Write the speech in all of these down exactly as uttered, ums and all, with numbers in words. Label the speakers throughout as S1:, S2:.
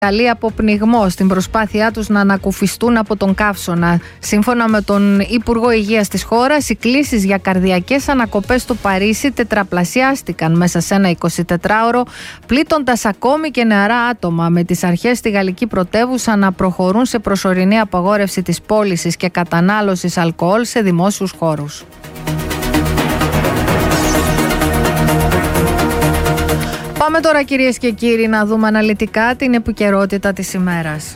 S1: καλή από πνιγμό στην προσπάθειά τους να ανακουφιστούν από τον καύσωνα. Σύμφωνα με τον Υπουργό Υγείας της χώρας, οι κλήσεις για καρδιακές ανακοπές στο Παρίσι τετραπλασιάστηκαν μέσα σε ένα εικοσιτετράωρο, πλήττοντας ακόμη και νεαρά άτομα, με τις αρχές στη γαλλική πρωτεύουσα να προχωρούν σε προσωρινή απαγόρευση της πώλησης και κατανάλωσης αλκοόλ σε δημόσιους χώρους. Πάμε τώρα, κυρίες και κύριοι, να δούμε αναλυτικά την επικαιρότητα της ημέρας.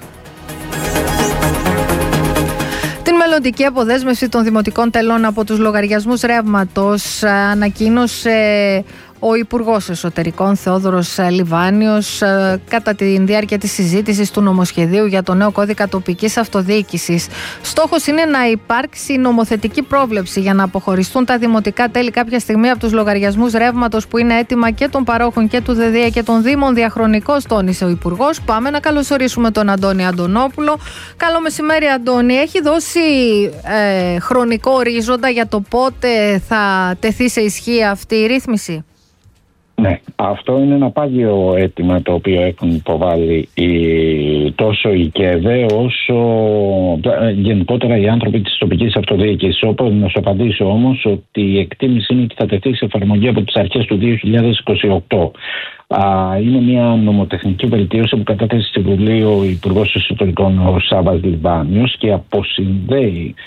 S1: Την μελλοντική αποδέσμευση των δημοτικών τελών από τους λογαριασμούς ρεύματος ανακοίνωσε ο Υπουργός Εσωτερικών Θεόδωρος Λιβάνιος κατά τη διάρκεια της συζήτησης του νομοσχεδίου για το νέο κώδικα τοπικής αυτοδιοίκησης. Στόχος είναι να υπάρξει νομοθετική πρόβλεψη για να αποχωριστούν τα δημοτικά τέλη κάποια στιγμή από τους λογαριασμούς ρεύματος που είναι έτοιμα και των παρόχων και του ΔΕΔΙΑ και των Δήμων διαχρονικώς, τόνισε ο Υπουργός. Πάμε να καλωσορίσουμε τον Αντώνη Αντωνόπουλο. Καλό μεσημέρι, Αντώνη. Έχει δώσει ε, χρονικό ορίζοντα για το πότε θα τεθεί σε ισχύ αυτή η ρύθμιση?
S2: Ναι, αυτό είναι ένα πάγιο αίτημα το οποίο έχουν υποβάλει οι, τόσο οι ΚΕΔΕ όσο γενικότερα οι άνθρωποι της τοπικής αυτοδιοίκησης. Όπως να σου απαντήσω όμως ότι η εκτίμηση είναι ότι θα τεθεί σε εφαρμογή από τις αρχές του δύο χιλιάδες είκοσι οκτώ. Α, είναι μια νομοτεχνική βελτίωση που κατέθεσε στη Βουλή ο Υπουργός Εσωτερικών ο Σάββας Λιβάνιος και αποσυνδέει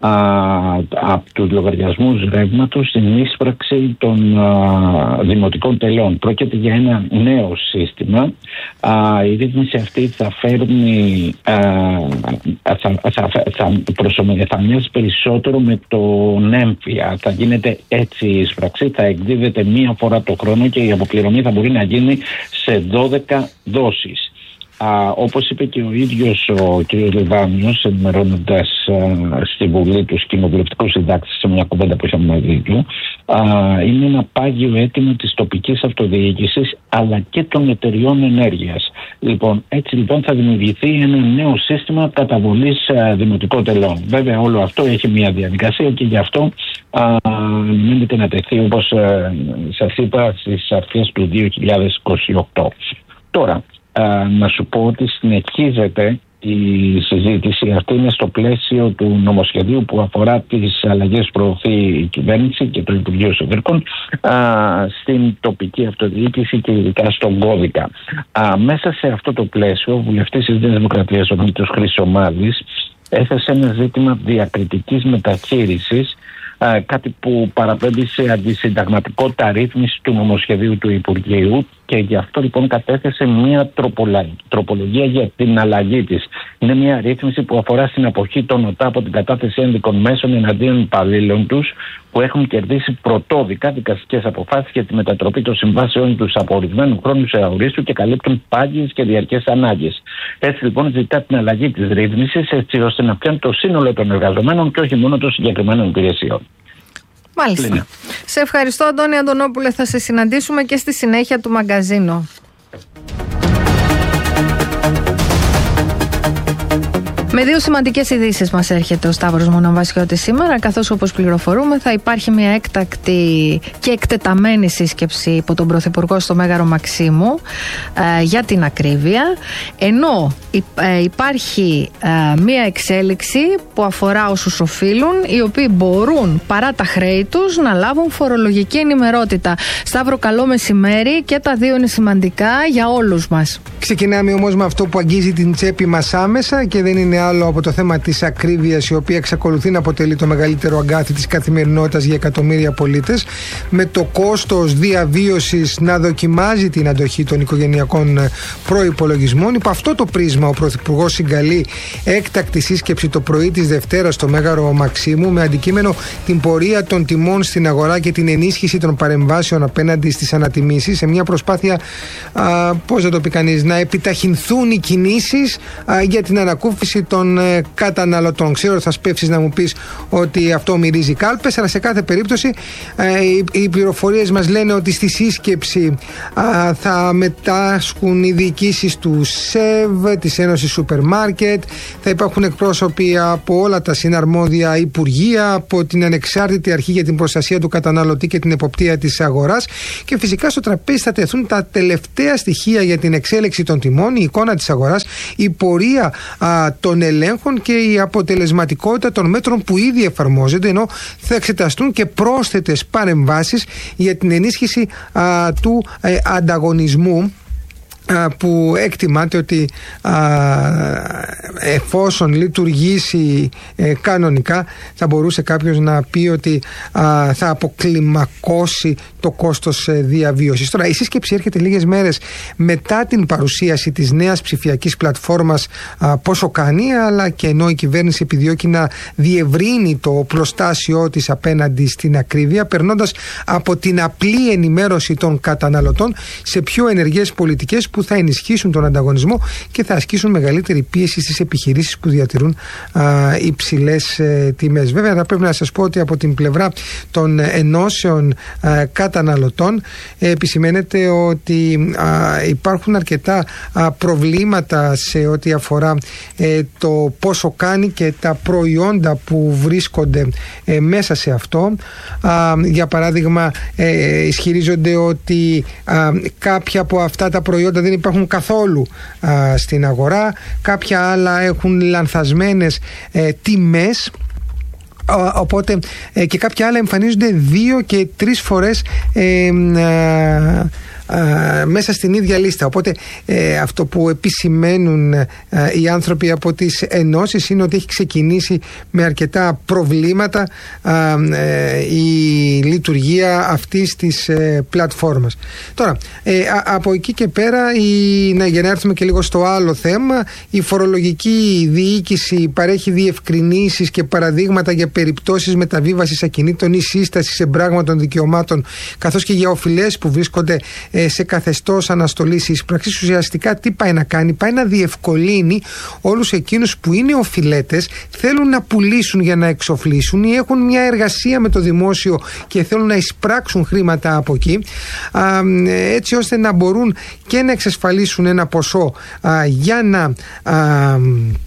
S2: από τους λογαριασμούς ρεύματος στην εισπράξη των α, δημοτικών τελών. Πρόκειται για ένα νέο σύστημα. Α, η ρύθμιση αυτή θα φέρνει α, θα, θα, θα, προσωμε, θα μοιάζει περισσότερο με το έμφυα. Θα γίνεται έτσι η εισπράξη, θα εκδίδεται μία φορά το χρόνο και η αποπληρωμή θα μπορεί να γίνει σε δώδεκα δόσεις. Α, όπως είπε και ο ίδιος ο κ. Λιβάνιος, ενημερώνοντας στη Βουλή τους κοινοβουλευτικούς συντάξεις σε μια κουβέντα που είχαμε μαζί του, α, είναι ένα πάγιο αίτημα της τοπικής αυτοδιοίκησης αλλά και των εταιριών ενέργειας. Λοιπόν, έτσι λοιπόν θα δημιουργηθεί ένα νέο σύστημα καταβολής α, δημοτικών τελών. Βέβαια όλο αυτό έχει μια διαδικασία και γι' αυτό μένεται να τεθεί, όπως α, σας είπα, στις αρχές του δύο χιλιάδες είκοσι οκτώ. Τώρα, Uh, να σου πω ότι συνεχίζεται η συζήτηση. Αυτή είναι στο πλαίσιο του νομοσχεδίου που αφορά τις αλλαγές που προωθεί η κυβέρνηση και το Υπουργείο Εσωτερικών uh, στην τοπική αυτοδιοίκηση και ειδικά στον κώδικα. Uh, μέσα σε αυτό το πλαίσιο, ο βουλευτής της Νέας Δημοκρατίας, ο Μήτρος Χρυσομάδης, έθεσε ένα ζήτημα διακριτικής μεταχείρισης, Uh, κάτι που παραπέμπει σε αντισυνταγματικότητα ρύθμιση του νομοσχεδίου του Υπουργείου και γι' αυτό λοιπόν κατέθεσε μια τροπολογία για την αλλαγή της. Είναι μια ρύθμιση που αφορά στην αποχή των ΟΤΑ από την κατάθεση ένδικων μέσων εναντίον υπαλλήλων τους που έχουν κερδίσει πρωτόδικα δικαστικές αποφάσεις για τη μετατροπή των συμβάσεων τους από ορισμένου χρόνου σε αορίστου και καλύπτουν πάγιες και διαρκές ανάγκες. Έτσι λοιπόν ζητά την αλλαγή της ρύθμισης έτσι ώστε να πιάνει το σύνολο των εργαζομένων και όχι μόνο των συγκεκριμένων υπηρεσιών.
S1: Μάλιστα. Λίνα. Σε ευχαριστώ, Αντώνη Αντωνόπουλε. Θα σε συναντήσουμε και στη συνέχεια του μαγκαζίνο. Με δύο σημαντικές ειδήσεις μας έρχεται ο Σταύρος Μοναβασιώτης σήμερα, καθώς όπως πληροφορούμε θα υπάρχει μια έκτακτη και εκτεταμένη σύσκεψη υπό τον Πρωθυπουργό στο Μέγαρο Μαξίμου ε, για την ακρίβεια, ενώ ε, υπάρχει ε, μια εξέλιξη που αφορά όσους οφείλουν, οι οποίοι μπορούν παρά τα χρέη τους να λάβουν φορολογική ενημερότητα. Σταύρο, καλό μεσημέρι, και τα δύο είναι σημαντικά για όλους μας.
S3: Ξεκινάμε όμως με αυτό που αγγίζει την τσέπη μας άμεσα και δεν είναι άλλο από το θέμα της ακρίβειας, η οποία εξακολουθεί να αποτελεί το μεγαλύτερο αγκάθι της καθημερινότητας για εκατομμύρια πολίτες, με το κόστος διαβίωσης να δοκιμάζει την αντοχή των οικογενειακών προϋπολογισμών. Υπό αυτό το πρίσμα ο Πρωθυπουργός συγκαλεί έκτακτη σύσκεψη το πρωί της Δευτέρας στο Μέγαρο Μαξίμου με αντικείμενο την πορεία των τιμών στην αγορά και την ενίσχυση των παρεμβάσεων απέναντι στις ανατιμήσεις, σε μια προσπάθεια, α, πώς θα το πει κανείς, να επιταχυνθούν οι κινήσεις α, για την ανακούφιση των ε, καταναλωτών. Ξέρω θα σπεύσεις να μου πεις ότι αυτό μυρίζει κάλπες, αλλά σε κάθε περίπτωση ε, οι, οι πληροφορίες μας λένε ότι στη σύσκεψη ε, θα μετάσχουν οι διοικήσεις του ΣΕΒ, της Ένωσης Σούπερ Μάρκετ, θα υπάρχουν εκπρόσωποι από όλα τα συναρμόδια υπουργεία, από την Ανεξάρτητη Αρχή για την Προστασία του Καταναλωτή και την Εποπτεία της Αγοράς, και φυσικά στο τραπέζι θα τεθούν τα τελευταία στοιχεία για την εξέλιξη των τιμών, η εικόνα της αγοράς, η πορεία α, των ελέγχων και η αποτελεσματικότητα των μέτρων που ήδη εφαρμόζονται, ενώ θα εξεταστούν και πρόσθετες παρεμβάσεις για την ενίσχυση α, του ε, ανταγωνισμού, που εκτιμάται ότι α, εφόσον λειτουργήσει ε, κανονικά θα μπορούσε κάποιος να πει ότι α, θα αποκλιμακώσει το κόστος ε, διαβίωσης. Τώρα η σύσκεψη έρχεται λίγες μέρες μετά την παρουσίαση της νέας ψηφιακής πλατφόρμας α, Πόσο Κάνει, αλλά και ενώ η κυβέρνηση επιδιώκει να διευρύνει το πλωστάσιο της απέναντι στην ακρίβεια, περνώντας από την απλή ενημέρωση των καταναλωτών σε πιο ενεργές πολιτικές που θα ενισχύσουν τον ανταγωνισμό και θα ασκήσουν μεγαλύτερη πίεση στις επιχειρήσεις που διατηρούν α, υψηλές ε, τιμές. Βέβαια, θα πρέπει να σας πω ότι από την πλευρά των ενώσεων α, καταναλωτών ε, επισημαίνεται ότι α, υπάρχουν αρκετά α, προβλήματα σε ό,τι αφορά ε, το πόσο κάνει και τα προϊόντα που βρίσκονται ε, μέσα σε αυτό. Α, για παράδειγμα, ε, ισχυρίζονται ότι α, κάποια από αυτά τα προϊόντα δεν υπάρχουν καθόλου α, στην αγορά, κάποια άλλα έχουν λανθασμένες ε, τιμές, οπότε ε, και κάποια άλλα εμφανίζονται δύο και τρεις φορές ε, ε, Uh, μέσα στην ίδια λίστα. Οπότε ε, αυτό που επισημαίνουν ε, οι άνθρωποι από τις ενώσεις είναι ότι έχει ξεκινήσει με αρκετά προβλήματα ε, ε, η λειτουργία αυτής της ε, πλατφόρμας. Τώρα, ε, α, από εκεί και πέρα, η, να, για να έρθουμε και λίγο στο άλλο θέμα, η φορολογική διοίκηση παρέχει διευκρινήσεις και παραδείγματα για περιπτώσεις μεταβίβασης ακινήτων ή σύστασης εμπράγματων δικαιωμάτων, καθώς και για οφειλές που βρίσκονται σε καθεστώς αναστολής εισπράξης. Ουσιαστικά τι πάει να κάνει? Πάει να διευκολύνει όλους εκείνους που είναι οφειλέτες, θέλουν να πουλήσουν για να εξοφλήσουν ή έχουν μια εργασία με το δημόσιο και θέλουν να εισπράξουν χρήματα από εκεί, α, έτσι ώστε να μπορούν και να εξασφαλίσουν ένα ποσό α, για να α,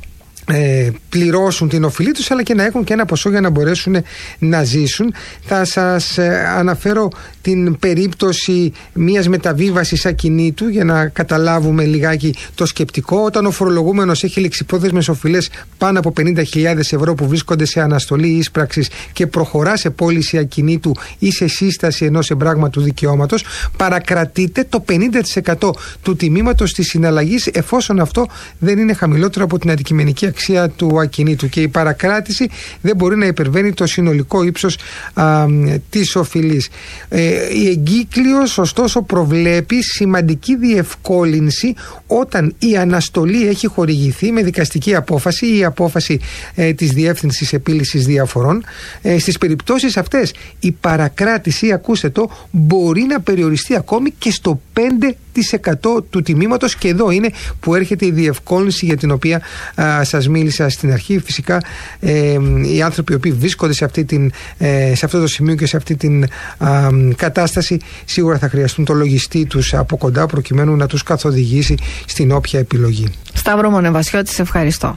S3: Ε, πληρώσουν την οφειλή τους, αλλά και να έχουν και ένα ποσό για να μπορέσουν να ζήσουν. Θα σας ε, αναφέρω την περίπτωση μιας μεταβίβασης ακινήτου για να καταλάβουμε λιγάκι το σκεπτικό. Όταν ο φορολογούμενος έχει ληξιπρόθεσμες οφειλές πάνω από πενήντα χιλιάδες ευρώ που βρίσκονται σε αναστολή ίσπραξης και προχωρά σε πώληση ακινήτου ή σε σύσταση ενός εμπράγματου δικαιώματος, παρακρατείται το πενήντα τοις εκατό του τιμήματος της συναλλαγής, εφόσον αυτό δεν είναι χαμηλότερο από την αντικειμενική αξία του ακινήτου, και η παρακράτηση δεν μπορεί να υπερβαίνει το συνολικό ύψος α, της οφειλής. Ε, η εγκύκλειος ωστόσο προβλέπει σημαντική διευκόλυνση όταν η αναστολή έχει χορηγηθεί με δικαστική απόφαση ή απόφαση ε, της Διεύθυνσης Επίλυσης Διαφορών. Ε, στις περιπτώσεις αυτές η παρακράτηση, ακούστε το, μπορεί να περιοριστεί ακόμη και στο πέντε τοις εκατό του τιμήματος, και εδώ είναι που έρχεται η διευκόλυνση για την οποία α, σας μίλησα στην αρχή. Φυσικά ε, οι άνθρωποι οι οποίοι βρίσκονται σε, αυτή την, ε, σε αυτό το σημείο και σε αυτή την α, κατάσταση σίγουρα θα χρειαστούν το λογιστή τους από κοντά προκειμένου να τους καθοδηγήσει στην όποια επιλογή.
S1: Σταύρο Μονεβασιώτη, σε ευχαριστώ.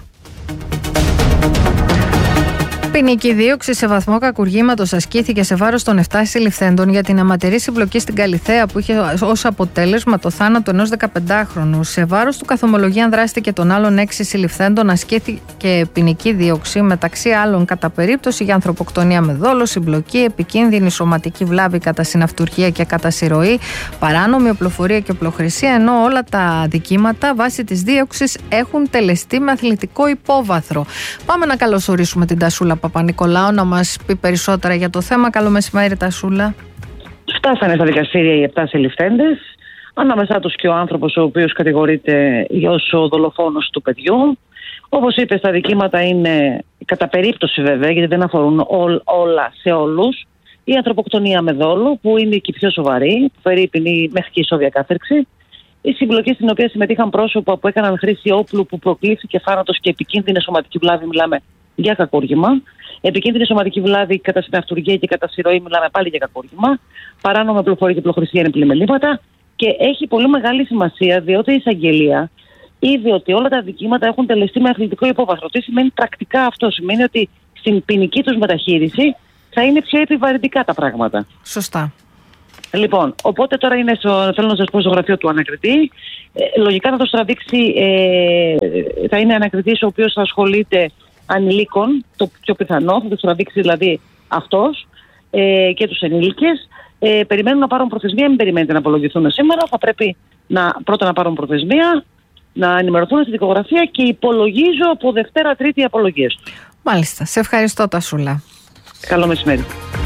S1: Ποινική δίωξη σε βαθμό κακουργήματος ασκήθηκε σε βάρος των επτά συλληφθέντων για την αιματερή συμπλοκή στην Καλιθέα που είχε ως αποτέλεσμα το θάνατο ενός δεκαπεντάχρονου. Σε βάρος του καθομολογίαν δράστη και των άλλων έξι συλληφθέντων ασκήθηκε ποινική δίωξη, μεταξύ άλλων κατά περίπτωση για ανθρωποκτονία με δόλο, συμπλοκή, επικίνδυνη σωματική βλάβη κατά συναυτουργία και κατά συρροή, παράνομη οπλοφορία και οπλοχρησία, ενώ όλα τα αδικήματα βάσει της δίωξης έχουν τελεστεί με αθλητικό υπόβαθρο. Πάμε να καλωσορίσουμε την Τασούλα Παπα-Νικολάου να μας πει περισσότερα για το θέμα. Καλό μεσημέρι, Τασούλα.
S4: Φτάσανε στα δικαστήρια οι επτά συλληφθέντες, ανάμεσά τους και ο άνθρωπος ο οποίος κατηγορείται ως ο δολοφόνος του παιδιού. Όπως είπε, τα δικήματα είναι κατά περίπτωση βέβαια, γιατί δεν αφορούν ό, όλα σε όλους. Η ανθρωποκτονία με δόλο, που είναι και πιο σοβαρή, που φέρει ποινή μέχρι και ισόβια κάθερξη. Η συμπλοκή στην οποία συμμετείχαν πρόσωπα που έκαναν χρήση όπλου που προκλήθηκε θάνατος και επικίνδυνη σωματική βλάβη, μιλάμε για κακούργημα. Επικίνδυνη σωματική βλάβη κατά συναυτουργία και κατά συρροή, μιλάμε πάλι για κακούργημα. Παράνομα πληροφορία και πλοχρησία είναι πλημελήματα. Και έχει πολύ μεγάλη σημασία, διότι η εισαγγελία είδε ότι όλα τα αδικήματα έχουν τελεστεί με αθλητικό υπόβαθρο. Τι σημαίνει πρακτικά αυτό? Σημαίνει ότι στην ποινική τους μεταχείριση θα είναι πιο επιβαρυντικά τα πράγματα.
S1: Σωστά.
S4: Λοιπόν, οπότε τώρα είναι στο, θέλω να σας πω στο γραφείο του ανακριτή. Ε, λογικά θα το τραβήξει, ε, θα είναι ανακριτής ο οποίος θα ασχολείται ανηλίκων, το πιο πιθανό, θα το τραβήξει δηλαδή αυτός ε, και τους ενήλικες. Ε, περιμένουν να πάρουν προθεσμία, μην περιμένετε να απολογηθούν σήμερα. Θα πρέπει να, πρώτα να πάρουν προθεσμία, να ενημερωθούν στη δικογραφία και υπολογίζω από Δευτέρα Τρίτη οι απολογίες τους.
S1: Μάλιστα. Σε ευχαριστώ, Τασούλα.
S4: Καλό μεσημέρι.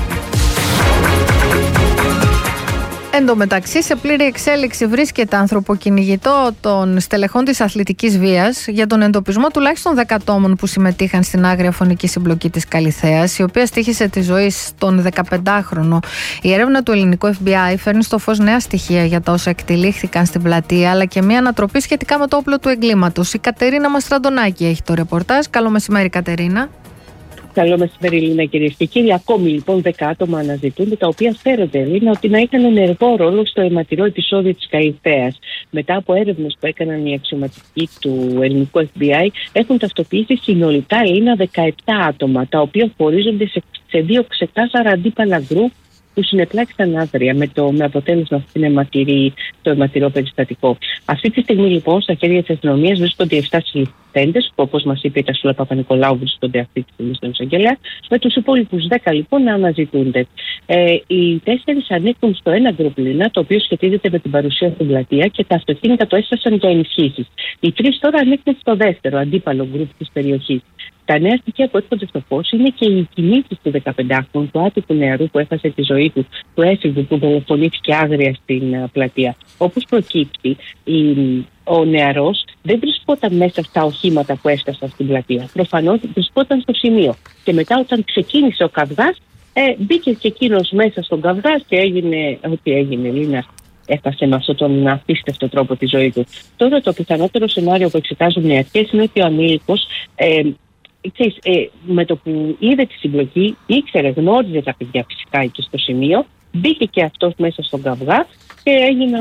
S1: Εν τω μεταξύ, σε πλήρη εξέλιξη βρίσκεται ανθρωποκυνηγητό των στελεχών της αθλητικής βίας για τον εντοπισμό τουλάχιστον δέκα ατόμων που συμμετείχαν στην άγρια φωνική συμπλοκή της Καλιθέας, η οποία στοίχησε τη ζωή στον δεκαπεντάχρονο. Η έρευνα του ελληνικού εφ μπι άι φέρνει στο φως νέα στοιχεία για τα όσα εκτελήχθηκαν στην πλατεία, αλλά και μια ανατροπή σχετικά με το όπλο του εγκλήματος. Η Κατερίνα Μαστραντονάκη έχει το ρεπορτάζ. Καλό μεσημέρι, Κατερίνα.
S5: Καλό μεσημέρι, Λίνα, κυρίες και κύριοι. Ακόμη λοιπόν δέκα άτομα αναζητούνται, τα οποία φέρονται, Λίνα, ότι να είχαν ενεργό ρόλο στο αιματηρό επεισόδιο της Καλιθέας. Μετά από έρευνες που έκαναν οι αξιωματικοί του ελληνικού εφ μπι άι, έχουν ταυτοποιήσει συνολικά, Λίνα, δεκαεπτά άτομα, τα οποία χωρίζονται σε, σε δύο ξεκάθαρα αντίπαλα γκρουπ που συνεπλάκησαν άγρια με, το, με αποτέλεσμα αυτήν αιματηρή, το αιματηρό περιστατικό. Αυτή τη στιγμή λοιπόν στα χέρια της αστυνομίας βρίσκονται επτά συλληφθέντες, που όπως μας είπε η Τασούλα Παπα-Νικολάου βρίσκονται αυτή τη στιγμή στον εισαγγελέα, με τους υπόλοιπους δέκα λοιπόν να αναζητούνται. Ε, οι τέσσερις ανήκουν στο ένα γκρουπ, Λίνα, το οποίο σχετίζεται με την παρουσία στην πλατεία και τα αυτοκίνητα το έστασαν για ενισχύσεις. Οι τρεις τώρα ανήκουν στο δεύτερο αντίπαλο γκρουπ της περιοχής. Τα νέα στοιχεία που έρχονται στο φως είναι και οι κινήσεις του δεκαπεντάχρονου, του άτυπου νεαρού που έχασε τη ζωή του, του έφηβου που δολοφονήθηκε άγρια στην uh, πλατεία. Όπως προκύπτει, η, ο νεαρός δεν βρισκόταν μέσα στα οχήματα που έφτασαν στην πλατεία. Προφανώς βρισκόταν στο σημείο. Και μετά, όταν ξεκίνησε ο καυγάς, ε, μπήκε και εκείνος μέσα στον καυγά και έγινε ό,τι έγινε, Λίνα. Έφτασε με αυτόν τον απίστευτο τρόπο τη ζωή του. Τώρα, το πιθανότερο σενάριο που εξετάζουν οι αρχές είναι ότι ο ανήλικος. Ε, Ξέρεις, ε, με το που είδε τη συμπλοκή, ήξερε, γνώριζε τα παιδιά φυσικά εκεί στο σημείο, μπήκε και αυτός μέσα στον καυγά και έγιναν.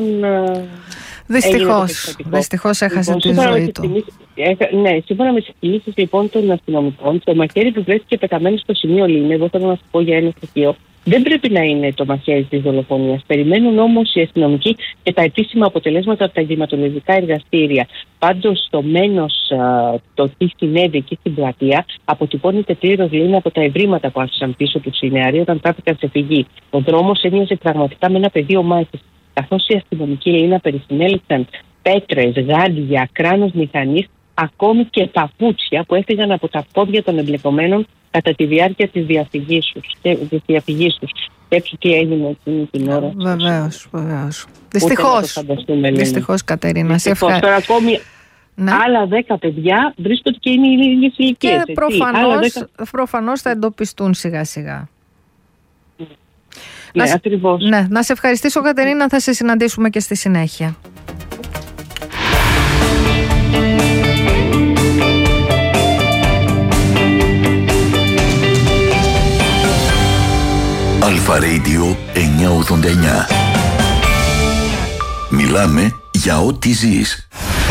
S1: Δυστυχώς, δυστυχώς έχασε λοιπόν, τη ζωή του.
S5: Έχα, ναι, σύμφωνα με τις εκτιμήσεις λοιπόν των αστυνομικών, το μαχαίρι που βρέθηκε πεταμένο στο σημείο, Λίνε, εγώ θέλω να σου πω για ένα στοιχείο. Δεν πρέπει να είναι το μαχαίρι της δολοφονίας. Περιμένουν όμως οι αστυνομικοί και τα επίσημα αποτελέσματα από τα εγκληματολογικά εργαστήρια. Πάντως, το μένος, το τι συνέβη εκεί στην πλατεία, αποτυπώνεται πλήρως, Λίνα, από τα ευρήματα που άφησαν πίσω τους οι νεαροί όταν τράπηκαν σε φυγή. Ο δρόμος έμοιαζε πραγματικά με ένα πεδίο μάχης. Καθώς οι αστυνομικοί, Λίνα, περισυνέλεξαν πέτρες, γάντια, κράνος μηχανής, ακόμη και παπούτσια που έφυγαν από τα πόδια των εμπλεκομένων κατά τη διάρκεια της διαφυγής τους. Διαφυγής τους. Σκέψου τι έγινε εκείνη την ώρα.
S1: Βεβαίως, βεβαίως. Δυστυχώς, δυστυχώς, Κατερίνα.
S5: Δυστυχώς. Σε τώρα ακόμη ναι. Άλλα δέκα παιδιά βρίσκονται και είναι οι ίδιες ηλικίες.
S1: Και προφανώς, δέκα... προφανώς θα εντοπιστούν σιγά σιγά.
S5: Ναι,
S1: να,
S5: ακριβώς.
S1: Ναι, να σε ευχαριστήσω, Κατερίνα, θα σε συναντήσουμε και στη συνέχεια.
S6: Αλφα Radio εννιακόσια ογδόντα εννιά. Μιλάμε για ό,τι ζεις.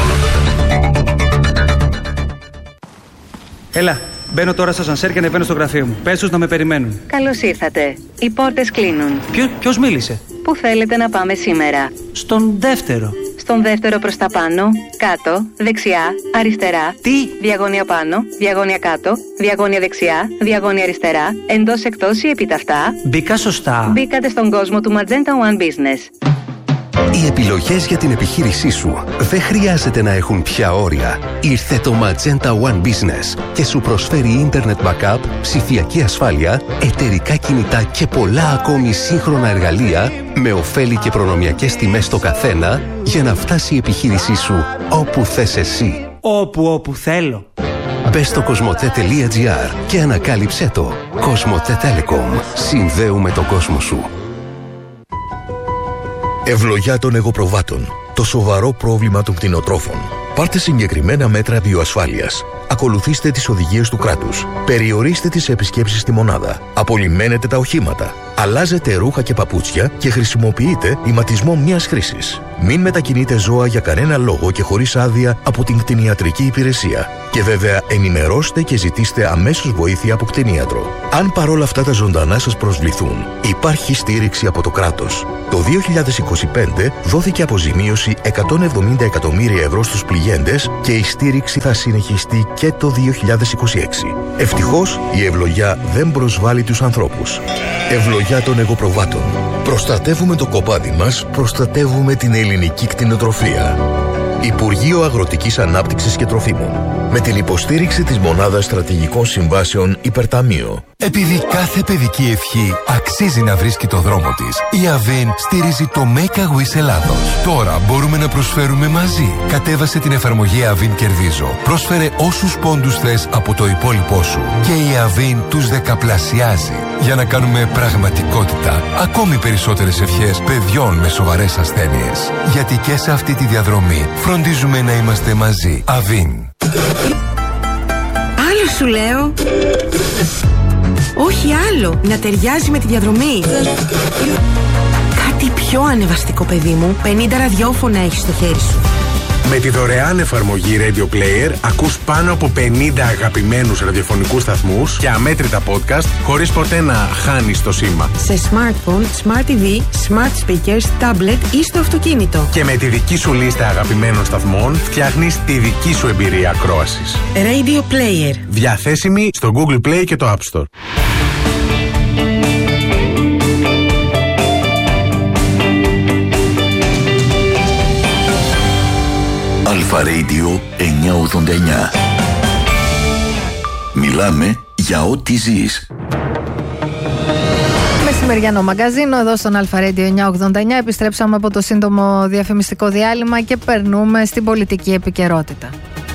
S7: Έλα, μπαίνω τώρα στο σανσέρ και ανεβαίνω στο γραφείο μου. Πες τους να με περιμένουν.
S8: Καλώς ήρθατε. Οι πόρτες κλείνουν.
S7: Ποιο, ποιος μίλησε?
S8: Πού θέλετε να πάμε σήμερα?
S7: Στον δεύτερο.
S8: Στον δεύτερο προς τα πάνω, κάτω, δεξιά, αριστερά.
S7: Τι?
S8: Διαγώνια πάνω, διαγώνια κάτω, διαγώνια δεξιά, διαγώνια αριστερά, εντός εκτός ή επιταυτά.
S7: Μπήκα σωστά.
S8: Μπήκατε στον κόσμο του Magenta One Business.
S9: Οι επιλογές για την επιχείρησή σου δεν χρειάζεται να έχουν πια όρια. Ήρθε το Magenta One Business και σου προσφέρει Internet Backup, ψηφιακή ασφάλεια, εταιρικά κινητά και πολλά ακόμη σύγχρονα εργαλεία με ωφέλη και προνομιακές τιμές στο καθένα για να φτάσει η επιχείρησή σου όπου θες εσύ.
S7: Όπου όπου θέλω.
S9: Μπες στο κοσμοτέ τελεία τζι άρ και ανακάλυψέ το. Κοσμοτέ Telecom. Συνδέουμε τον κόσμο σου.
S6: Ευλογιά των εγωπροβάτων.
S10: το σοβαρό πρόβλημα των κτηνοτρόφων. Πάρτε συγκεκριμένα μέτρα βιοασφάλειας. Ακολουθήστε τις οδηγίες του κράτους. Περιορίστε τις επισκέψεις στη μονάδα. Απολυμμένετε τα οχήματα. Αλλάζετε ρούχα και παπούτσια και χρησιμοποιείτε ηματισμό μιας χρήσης. Μην μετακινείτε ζώα για κανένα λόγο και χωρίς άδεια από την κτηνιατρική υπηρεσία. Και βέβαια ενημερώστε και ζητήστε αμέσως βοήθεια από κτηνίατρο. Αν παρόλα αυτά τα ζωντανά σας προσβληθούν, υπάρχει στήριξη από το κράτος. Το δύο χιλιάδες είκοσι πέντε δόθηκε αποζημίωση εκατόν εβδομήντα εκατομμύρια ευρώ στους πληγέντες και η στήριξη θα συνεχιστεί και το δύο χιλιάδες είκοσι έξι. Ευτυχώς η ευλογιά δεν προσβάλλει τους ανθρώπους. Ευλογιά των εγωπροβάτων. Προστατεύουμε το κοπάδι μας, προστατεύουμε την ελληνική κτηνοτροφία. Υπουργείο Αγροτικής Ανάπτυξης και Τροφίμων. Με την υποστήριξη της Μονάδας Στρατηγικών Συμβάσεων Υπερταμείο.
S11: Επειδή κάθε παιδική ευχή αξίζει να βρίσκει το δρόμο της, η Αβίν στηρίζει το Make a Wish Ελλάδος. Τώρα μπορούμε να προσφέρουμε μαζί. Κατέβασε την εφαρμογή Αβίν Κερδίζω. Πρόσφερε όσους πόντους θες από το υπόλοιπό σου και η Αβίν τους δεκαπλασιάζει για να κάνουμε πραγματικότητα ακόμη περισσότερες ευχές παιδιών με σοβαρές ασθένειες. Γιατί και σε αυτή τη διαδρομή φροντίζουμε να είμαστε μαζί. Αβίν.
S12: Άλλο σου λέω. Όχι άλλο. Να ταιριάζει με τη διαδρομή. Κάτι πιο ανεβαστικό, παιδί μου. πενήντα ραδιόφωνα έχεις στο χέρι σου.
S13: Με τη δωρεάν εφαρμογή Radio Player ακούς πάνω από πενήντα αγαπημένους ραδιοφωνικούς σταθμούς και αμέτρητα podcast χωρίς ποτέ να χάνεις το σήμα.
S12: Σε smartphone, smart τι βι, smart speakers, tablet ή στο αυτοκίνητο.
S13: Και με τη δική σου λίστα αγαπημένων σταθμών φτιάχνεις τη δική σου εμπειρία ακρόασης.
S12: Radio Player.
S13: Διαθέσιμη στο Google Play και το App Store.
S6: Αλφα Radio εννιακόσια ογδόντα εννιά. Μιλάμε για ό,τι ζεις.
S1: Μεσημεριανό μαγκαζίνο εδώ στον Αλφα Radio εννιακόσια ογδόντα εννιά. Επιστρέψαμε από το σύντομο διαφημιστικό διάλειμμα και περνούμε στην πολιτική επικαιρότητα.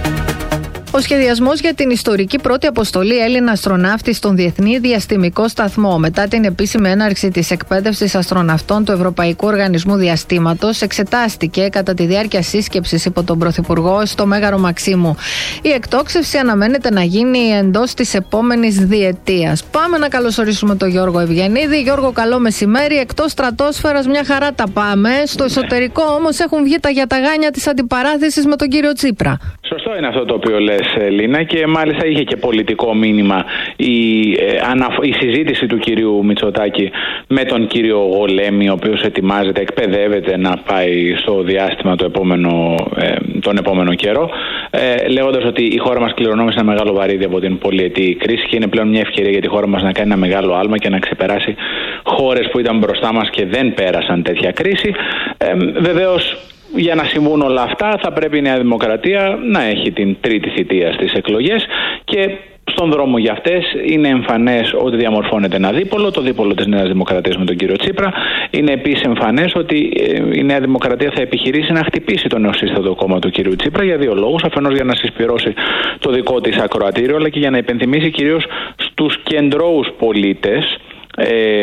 S1: Ο σχεδιασμός για την ιστορική πρώτη αποστολή Έλληνα αστροναύτη στον Διεθνή Διαστημικό Σταθμό μετά την επίσημη έναρξη της εκπαίδευσης αστροναυτών του Ευρωπαϊκού Οργανισμού Διαστήματος εξετάστηκε κατά τη διάρκεια σύσκεψης υπό τον Πρωθυπουργό στο Μέγαρο Μαξίμου. Η εκτόξευση αναμένεται να γίνει εντός της επόμενης διετίας. Πάμε να καλωσορίσουμε τον Γιώργο Ευγενίδη. Γιώργο, καλό μεσημέρι. Εκτός στρατόσφαιρας μια χαρά τα πάμε. Στο εσωτερικό όμως έχουν βγει τα γιαταγάνια της αντιπαράθεσης με τον κύριο Τσίπρα.
S14: Σωστό είναι αυτό το οποίο λες, Λίνα, και μάλιστα είχε και πολιτικό μήνυμα η, ε, αναφ- η συζήτηση του κυρίου Μητσοτάκη με τον κύριο Γολέμη, ο οποίος ετοιμάζεται, εκπαιδεύεται να πάει στο διάστημα το επόμενο, ε, τον επόμενο καιρό, ε, λέγοντας ότι η χώρα μας κληρονόμησε ένα μεγάλο βαρύδι από την πολυετή κρίση και είναι πλέον μια ευκαιρία για τη χώρα μας να κάνει ένα μεγάλο άλμα και να ξεπεράσει χώρες που ήταν μπροστά μας και δεν πέρασαν τέτοια κρίση. Ε, βεβαίως, για να συμβούν όλα αυτά θα πρέπει η Νέα Δημοκρατία να έχει την τρίτη θητεία στις εκλογές και στον δρόμο για αυτές είναι εμφανές ότι διαμορφώνεται ένα δίπολο, το δίπολο της Νέας Δημοκρατίας με τον κύριο Τσίπρα. Είναι επίσης εμφανές ότι η Νέα Δημοκρατία θα επιχειρήσει να χτυπήσει το νεοσύστατο κόμμα του κύριου Τσίπρα για δύο λόγους. Αφενός για να συσπυρώσει το δικό της ακροατήριο, αλλά και για να υπενθυμίσει κυρίως στους κεντρώους πολίτες Ε,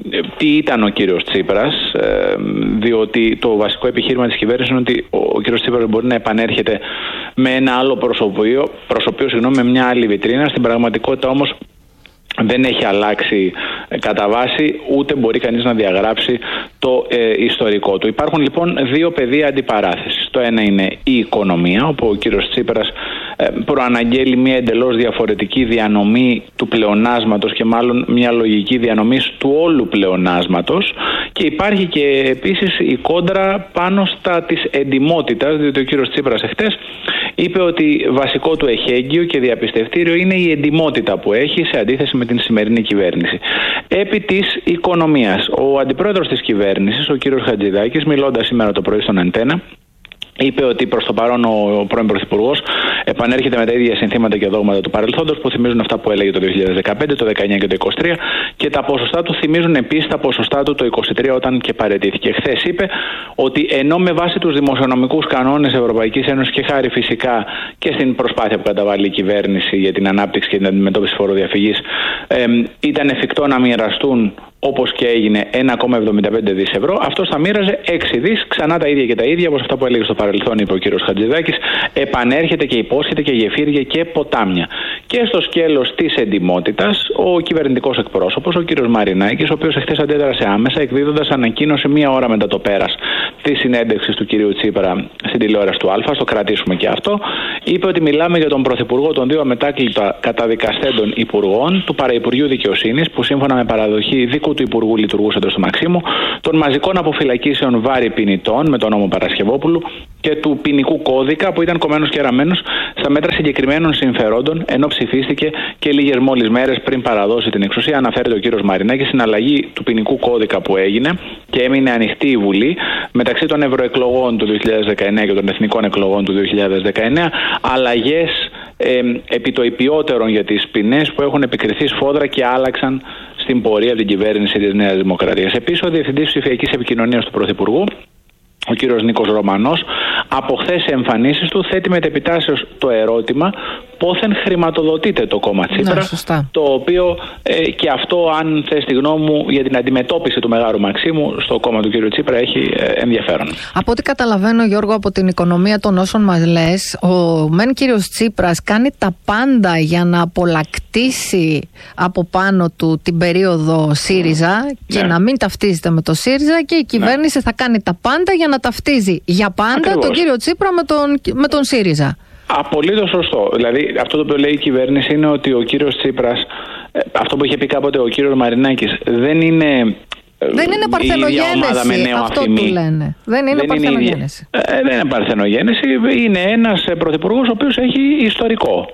S14: τι ήταν ο κύριος Τσίπρας, ε, διότι το βασικό επιχείρημα της κυβέρνησης είναι ότι ο, ο κύριος Τσίπρας μπορεί να επανέρχεται με ένα άλλο προσωπείο, προσωπείο συγγνώμη, με μια άλλη βιτρίνα. Στην πραγματικότητα όμως δεν έχει αλλάξει ε, κατά βάση, ούτε μπορεί κανείς να διαγράψει το ε, ιστορικό του. Υπάρχουν λοιπόν δύο πεδία αντιπαράθεσης. Το ένα είναι η οικονομία, όπου ο κύριος Τσίπρας ε, προαναγγέλει μια εντελώς διαφορετική διανομή του πλεονάσματος και μάλλον μια λογική διανομή του όλου πλεονάσματος, και υπάρχει και επίσης η κόντρα πάνω στα της εντιμότητας, διότι ο κύριος Τσίπρας εχθές είπε ότι βασικό του εχέγγυο και διαπιστευτήριο είναι η εντιμότητα που έχει σε αντίθεση με την σημερινή κυβέρνηση. Επί της οικονομίας, ο αντιπρόεδρος της κυβέρνησης, ο κύριος Χατζηδάκης, μιλώντας σήμερα το πρωί στον Αντένα, είπε ότι προς το παρόν ο πρώην Πρωθυπουργός επανέρχεται με τα ίδια συνθήματα και δόγματα του παρελθόντος που θυμίζουν αυτά που έλεγε το δύο χιλιάδες δεκαπέντε, το δεκαεννιά και το είκοσι τρία, και τα ποσοστά του θυμίζουν επίσης τα ποσοστά του το είκοσι τρία όταν και παραιτήθηκε. Χθες είπε ότι ενώ με βάση τους δημοσιονομικούς κανόνες Ευρωπαϊκής Ένωσης και χάρη φυσικά και στην προσπάθεια που καταβάλει η κυβέρνηση για την ανάπτυξη και την αντιμετώπιση φοροδιαφυγής, ε, ήταν εφικτό να μοιραστούν όπως και έγινε ένα κόμμα εβδομήντα πέντε δις ευρώ, αυτός θα μοίραζε έξι δις, ξανά τα ίδια και τα ίδια, όπως αυτά που έλεγε στο παρελθόν, είπε ο κύριος Χατζηδάκης, επανέρχεται και υπόσχεται και γεφύρια και ποτάμια. Και στο σκέλος της εντιμότητας, ο κυβερνητικός εκπρόσωπος, ο κύριος Μαρινάκης, ο οποίος εχθές αντέδρασε άμεσα, εκδίδοντας ανακοίνωση μία ώρα μετά το πέρας της συνέντευξης του κυρίου Τσίπρα στην τηλεόραση του Α, στο κρατήσουμε και αυτό, είπε ότι μιλάμε για τον πρωθυπουργό των δύο αμετάκλητα καταδικαστέντων υπουργών του Παραυπουργείου Δικαιοσύνης, που σύμφωνα με παραδοχή δικού του Υπουργού λειτουργούσε εντός του Μαξίμου, των μαζικών αποφυλακίσεων βάρη ποινητών με τον νόμο Παρασκευόπουλου και του ποινικού κώδικα που ήταν κομμένος και ραμμένος στα μέτρα συγκεκριμένων συμφερόντων, ενώ ψηφίστηκε και λίγες μόλις μέρες πριν παραδώσει την εξουσία. Αναφέρεται ο κύριος Μαρινάκης στην αλλαγή του ποινικού κώδικα που έγινε και έμεινε ανοιχτή η Βουλή μεταξύ των ευρωεκλογών του δύο χιλιάδες δεκαεννέα και των εθνικών εκλογών του δύο χιλιάδες δεκαεννέα. Αλλαγές ε, επί το υπιότερον για τις ποινές που έχουν επικριθεί σφόδρα και άλλαξαν στην πορεία από την κυβέρνηση της Νέας Δημοκρατίας. Επίσης, ο Διευθυντής Ψηφιακής Επικοινωνίας του Πρωθυπουργού, ο κύριος Νίκος Ρωμανός, από χθες σε εμφανίσεις του θέτει μετεπιτάσεως το ερώτημα πόθεν χρηματοδοτείται το κόμμα Τσίπρα,
S1: ναι,
S14: το οποίο ε, και αυτό, αν θες τη γνώμη μου, για την αντιμετώπιση του Μεγάλου Μαξίμου στο κόμμα του κύριου Τσίπρα έχει ε, ενδιαφέρον.
S1: Από ό,τι καταλαβαίνω, Γιώργο, από την οικονομία των όσων μας λες, ο μεν κύριος Τσίπρας κάνει τα πάντα για να απολακτήσει από πάνω του την περίοδο ΣΥΡΙΖΑ, ναι, και να μην ταυτίζεται με το ΣΥΡΙΖΑ, και η κυβέρνηση, ναι, θα κάνει τα πάντα για να ταυτίζει για πάντα, ακριβώς, τον κύριο Τσίπρα με τον, με τον ΣΥΡΙΖΑ.
S14: Απολύτως σωστό. Δηλαδή, αυτό το οποίο λέει η κυβέρνηση είναι ότι ο κύριος Τσίπρας, αυτό που είχε πει κάποτε ο κύριος Μαρινάκης, δεν είναι.
S1: Δεν είναι παρθενογένεση, αυτό του λένε. Δεν είναι δεν παρθενογένεση.
S14: Είναι, ε, δεν είναι παρθενογένεση, είναι ένας πρωθυπουργός ο οποίος έχει ιστορικό.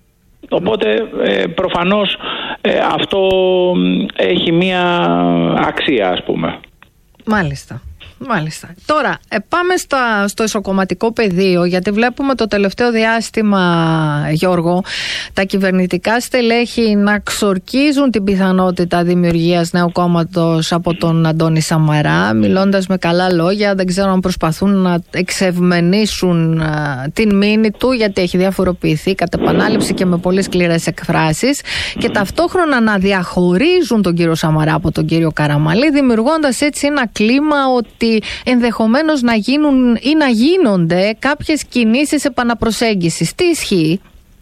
S14: Οπότε ε, προφανώς ε, αυτό έχει μία αξία, ας πούμε.
S1: Μάλιστα. Μάλιστα. Τώρα, ε, πάμε στα, στο ισοκομματικό πεδίο, γιατί βλέπουμε το τελευταίο διάστημα, Γιώργο, τα κυβερνητικά στελέχη να ξορκίζουν την πιθανότητα δημιουργίας νέου κόμματος από τον Αντώνη Σαμαρά, μιλώντας με καλά λόγια. Δεν ξέρω αν προσπαθούν να εξευμενήσουν α, την μήνυ του, γιατί έχει διαφοροποιηθεί κατ' επανάληψη και με πολύ σκληρές εκφράσεις, και ταυτόχρονα να διαχωρίζουν τον κύριο Σαμαρά από τον κύριο Καραμανλή, δημιουργώντας έτσι ένα κλίμα ότι ενδεχομένως να γίνουν ή να γίνονται κάποιες κινήσεις επαναπροσέγγισης. Τι ισχύει?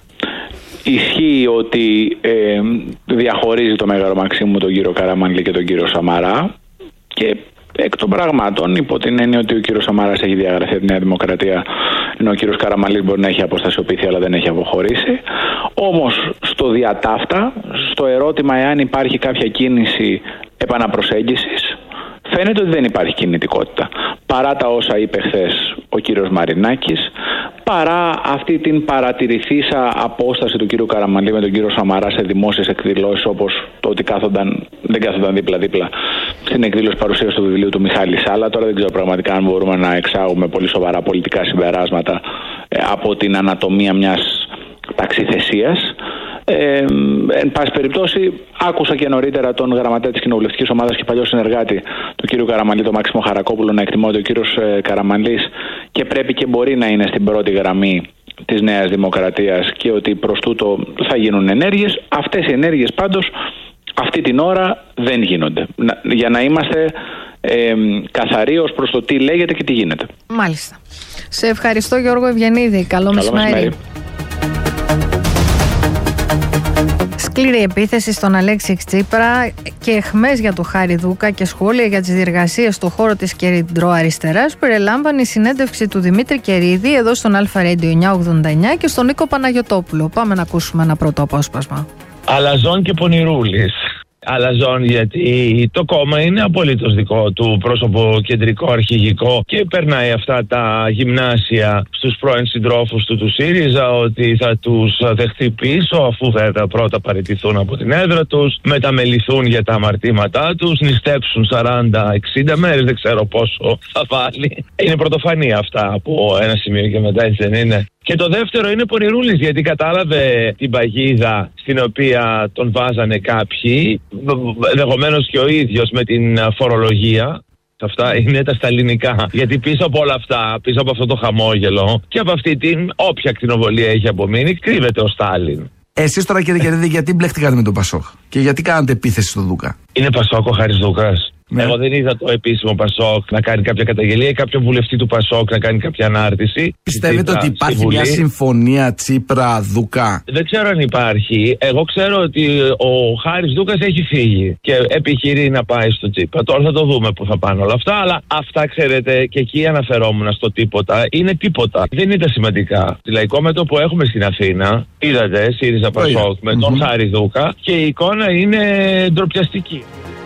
S14: Ισχύει ότι ε, διαχωρίζει το Μέγαρο Μαξίμου τον κύριο Καραμανλή και τον κύριο Σαμαρά, και εκ των πραγμάτων, υπό την έννοια ότι ο κύριος Σαμαράς έχει διαγραφεί από τη Νέα Δημοκρατία, ενώ ο κύριος Καραμανλής μπορεί να έχει αποστασιοποιηθεί αλλά δεν έχει αποχωρήσει. Όμως στο διατάφτα, στο ερώτημα εάν υπάρχει κάποια κίνηση επαναπροσέγγισης, φαίνεται ότι δεν υπάρχει κινητικότητα. Παρά τα όσα είπε χθες ο κύριος Μαρινάκης, παρά αυτή την παρατηρηθήσα απόσταση του κύριου Καραμανλή με τον κύριο Σαμαρά σε δημόσιες εκδηλώσεις, όπως το ότι κάθονταν, δεν κάθονταν δίπλα-δίπλα στην εκδήλωση παρουσίαση του βιβλίου του Μιχάλη Σάλα. Τώρα δεν ξέρω πραγματικά αν μπορούμε να εξάγουμε πολύ σοβαρά πολιτικά συμπεράσματα ε, από την ανατομία μιας ταξιθεσίας. Ε, εν πάση περιπτώσει, άκουσα και νωρίτερα τον γραμματέα της κοινοβουλευτικής ομάδας και παλιό συνεργάτη του κ. Καραμανλή, τον Μάξιμο Χαρακόπουλο, να εκτιμώ ότι ο κ. Καραμανλής και πρέπει και μπορεί να είναι στην πρώτη γραμμή της Νέας Δημοκρατίας και ότι προς τούτο θα γίνουν ενέργειες. Αυτές οι ενέργειες πάντως αυτή την ώρα δεν γίνονται. Για να είμαστε ε, καθαροί ως προς το τι λέγεται και τι γίνεται.
S1: Μάλιστα. Σε ευχαριστώ, Γιώργο Ευγενίδη. Καλό, Καλό μεσημέρι. μεσημέρι. Σκληρή επίθεση στον Αλέξη Τσίπρα και αιχμές για το Χάρη Δούκα και σχόλια για τις διεργασίες στον χώρο της κεντροαριστεράς περιλάμβανε η συνέντευξη του Δημήτρη Κερίδη εδώ στον Αλφα Radio εννιακόσια ογδόντα εννιά και στον Νίκο Παναγιωτόπουλο. Πάμε να ακούσουμε ένα πρώτο απόσπασμα.
S15: Αλαζόν και πονηρούλης. Αλαζόν γιατί το κόμμα είναι απολύτως δικό του, πρόσωπο κεντρικό, αρχηγικό, και περνάει αυτά τα γυμνάσια στους πρώην συντρόφους του του ΣΥΡΙΖΑ ότι θα τους δεχτεί πίσω αφού θα πρώτα παραιτηθούν από την έδρα τους, μεταμεληθούν για τα αμαρτήματά τους, νηστέψουν σαράντα εξήντα μέρες, δεν ξέρω πόσο θα βάλει. Είναι πρωτοφανή αυτά από ένα σημείο και μετά, έτσι δεν είναι? Και το δεύτερο είναι πονηρούλης γιατί κατάλαβε την παγίδα στην οποία τον βάζανε κάποιοι, ενδεχομένως και ο ίδιος με την φορολογία. Αυτά είναι τα σταλινικά. Γιατί πίσω από όλα αυτά, πίσω από αυτό το χαμόγελο και από αυτή την όποια κτηνοβολία έχει απομείνει, κρύβεται ο Στάλιν.
S16: Εσείς τώρα, κύριε Κερδίδη, γιατί μπλεχτήκατε με τον Πασόκ και γιατί κάνατε επίθεση στον Δούκα?
S15: Είναι Πασόκ ο Χάρης Δούκας?
S16: Ναι.
S15: Εγώ δεν είδα το επίσημο Πασόκ να κάνει κάποια καταγγελία ή κάποιο βουλευτή του Πασόκ να κάνει κάποια ανάρτηση.
S16: Πιστεύετε ότι υπάρχει μια συμφωνία Τσίπρα-Δούκα?
S15: Δεν ξέρω αν υπάρχει. Εγώ ξέρω ότι ο Χάρης Δούκας έχει φύγει και επιχειρεί να πάει στο Τσίπρα. Τώρα θα το δούμε που θα πάνε όλα αυτά. Αλλά αυτά, ξέρετε, και εκεί αναφερόμουν στο τίποτα. Είναι τίποτα. Δεν είναι τα σημαντικά. Τη Λαϊκό Μέτωπο που έχουμε στην Αθήνα, είδατε, ΣΥΡΙΖΑ Πασόκ με τον mm-hmm. Χάρη Δούκα, και η εικόνα είναι ντροπιαστική.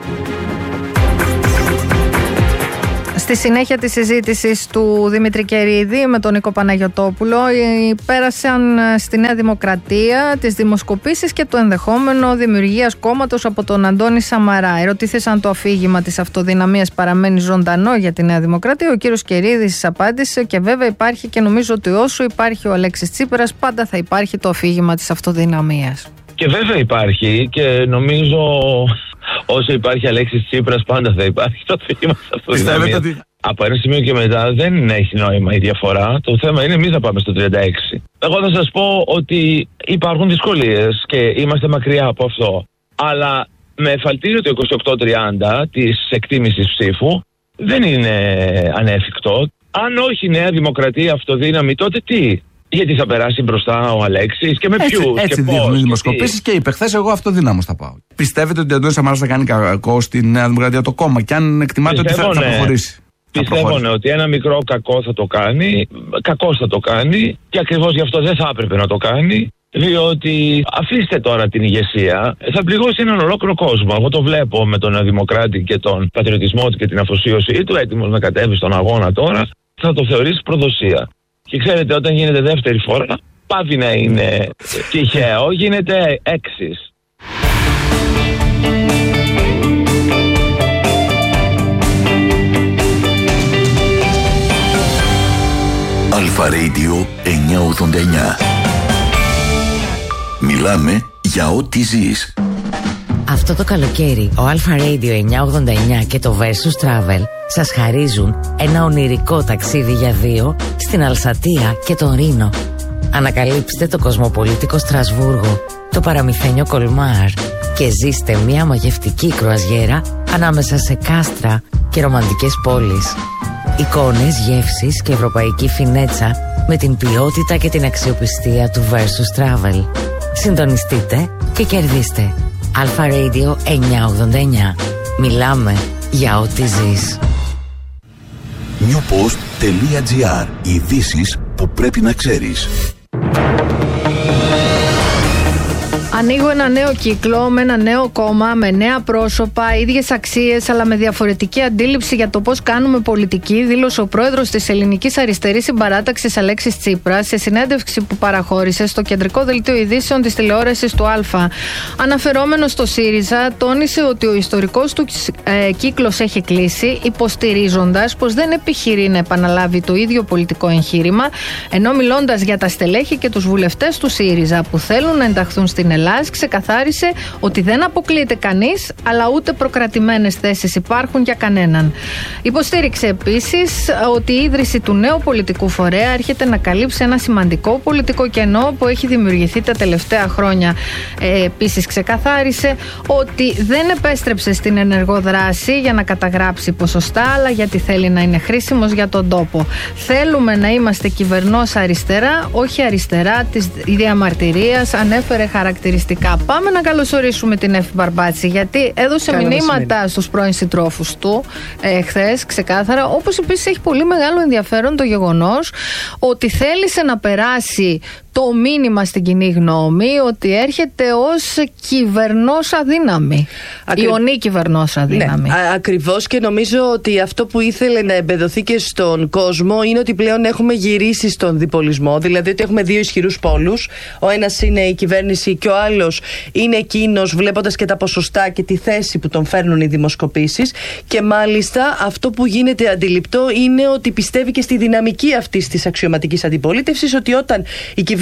S1: Στη συνέχεια της συζήτησης του Δημήτρη Κερίδη με τον Νίκο Παναγιωτόπουλο, πέρασαν στη Νέα Δημοκρατία τις δημοσκοπήσεις και το ενδεχόμενο δημιουργίας κόμματος από τον Αντώνη Σαμαρά. Ερωτήθησαν το αφήγημα της αυτοδυναμίας παραμένει ζωντανό για τη Νέα Δημοκρατία. Ο κύριος Κερίδης απάντησε και βέβαια υπάρχει, και νομίζω ότι όσο υπάρχει ο Αλέξης Τσίπρας πάντα θα υπάρχει το αφήγημα της αυτοδυναμίας.
S15: Και βέβαια υπάρχει, και νομίζω όσο υπάρχει Αλέξης Τσίπρας πάντα θα υπάρχει το αφήγημα της αυτοδυναμίας. Ότι... Από ένα σημείο και μετά δεν έχει νόημα η διαφορά. Το θέμα είναι εμείς να πάμε στο τριάντα έξι. Εγώ θα σας πω ότι υπάρχουν δυσκολίες και είμαστε μακριά από αυτό. Αλλά με εφαλτήριο το είκοσι οκτώ τριάντα της εκτίμησης ψήφου δεν είναι ανέφικτο. Αν όχι Νέα Δημοκρατία αυτοδύναμη, τότε τι? Γιατί θα περάσει μπροστά ο Αλέξης και με ποιους? Έτσι,
S16: έτσι δείχνουν οι δημοσκοπήσεις και είπε χθες, εγώ αυτοδύναμος θα πάω. Πιστεύετε ότι ο Αντώνης Σαμαράς θα κάνει κακό στη Νέα Δημοκρατία το κόμμα, και αν εκτιμάτε ότι θα, θα προχωρήσει?
S15: Πιστεύω ναι, ότι ένα μικρό κακό θα το κάνει, κακός θα το κάνει, και ακριβώς γι' αυτό δεν θα έπρεπε να το κάνει. Διότι αφήστε τώρα την ηγεσία, θα πληγώσει έναν ολόκληρο κόσμο. Εγώ το βλέπω με τον Νέα Δημοκράτη και τον πατριωτισμό του και την αφοσίωσή του, έτοιμος να κατέβει στον αγώνα τώρα, θα το θεωρήσει προδοσία. Και ξέρετε, όταν γίνεται δεύτερη φορά, πάβει να είναι τυχαίο, γίνεται έξις.
S6: Αλφα Radio εννιακόσια ογδόντα εννιά. Μιλάμε για ό,τι ζεις.
S17: Αυτό το καλοκαίρι ο Αλφα Radio εννιακόσια ογδόντα εννιά και το Versus Travel σας χαρίζουν ένα ονειρικό ταξίδι για δύο στην Αλσατία και τον Ρήνο. Ανακαλύψτε το κοσμοπολίτικο Στρασβούργο, το παραμυθένιο Κολμάρ και ζήστε μια μαγευτική κρουαζιέρα ανάμεσα σε κάστρα και ρομαντικές πόλεις. Εικόνες, γεύσεις και ευρωπαϊκή φινέτσα με την ποιότητα και την αξιοπιστία του Versus Travel. Συντονιστείτε και κερδίστε. Αλφα Radio εννιακόσια ογδόντα εννιά. Μιλάμε για ό,τι ζεις.
S6: newpost.gr. Ειδήσεις που πρέπει να ξέρεις.
S1: Ανοίγω ένα νέο κύκλο με ένα νέο κόμμα, με νέα πρόσωπα, ίδιες αξίες, αλλά με διαφορετική αντίληψη για το πώς κάνουμε πολιτική, δήλωσε ο πρόεδρος της Ελληνικής Αριστερής Συμπαράταξης Αλέξης Τσίπρας σε συνέντευξη που παραχώρησε στο κεντρικό δελτίο ειδήσεων της τηλεόρασης του Α. Αναφερόμενος στο ΣΥΡΙΖΑ, τόνισε ότι ο ιστορικός του ε, κύκλος έχει κλείσει, υποστηρίζοντας πως δεν επιχειρεί να επαναλάβει το ίδιο πολιτικό εγχείρημα, ενώ μιλώντας για τα στελέχη και τους βουλευτές του ΣΥΡΙΖΑ που θέλουν να ενταχθούν στην Ελλάδα, ξεκαθάρισε ότι δεν αποκλείεται κανείς, αλλά ούτε προκρατημένες θέσεις υπάρχουν για κανέναν. Υποστήριξε επίσης ότι η ίδρυση του νέου πολιτικού φορέα έρχεται να καλύψει ένα σημαντικό πολιτικό κενό που έχει δημιουργηθεί τα τελευταία χρόνια. Ε, επίσης ξεκαθάρισε ότι δεν επέστρεψε στην ενεργό δράση για να καταγράψει ποσοστά, αλλά γιατί θέλει να είναι χρήσιμος για τον τόπο. Θέλουμε να είμαστε κυβερνός αριστερά, όχι αριστερά της διαμαρτυρίας, ανέφερε χαρακτηριστικά. Πάμε να καλωσορίσουμε την Εύη Μπαρμπάτση, γιατί έδωσε Καλώς μηνύματα είναι. στους πρώην συντρόφους του ε, χθες, ξεκάθαρα. Όπως επίσης έχει πολύ μεγάλο ενδιαφέρον το γεγονός ότι θέλησε να περάσει το μήνυμα στην κοινή γνώμη ότι έρχεται ως κυβερνός αδύναμη. Ακρι... Ιωνή κυβερνός αδύναμη.
S18: Ναι, ακριβώς, και νομίζω ότι αυτό που ήθελε να εμπεδοθεί και στον κόσμο είναι ότι πλέον έχουμε γυρίσει στον διπολισμό. Δηλαδή ότι έχουμε δύο ισχυρούς πόλους. Ο ένας είναι η κυβέρνηση και ο άλλος είναι εκείνος, βλέποντας και τα ποσοστά και τη θέση που τον φέρνουν οι δημοσκοπήσεις. Και μάλιστα αυτό που γίνεται αντιληπτό είναι ότι πιστεύει και στη δυναμική αυτής της αξιωματικής αντιπολίτευσης, ότι όταν η κυβέρνηση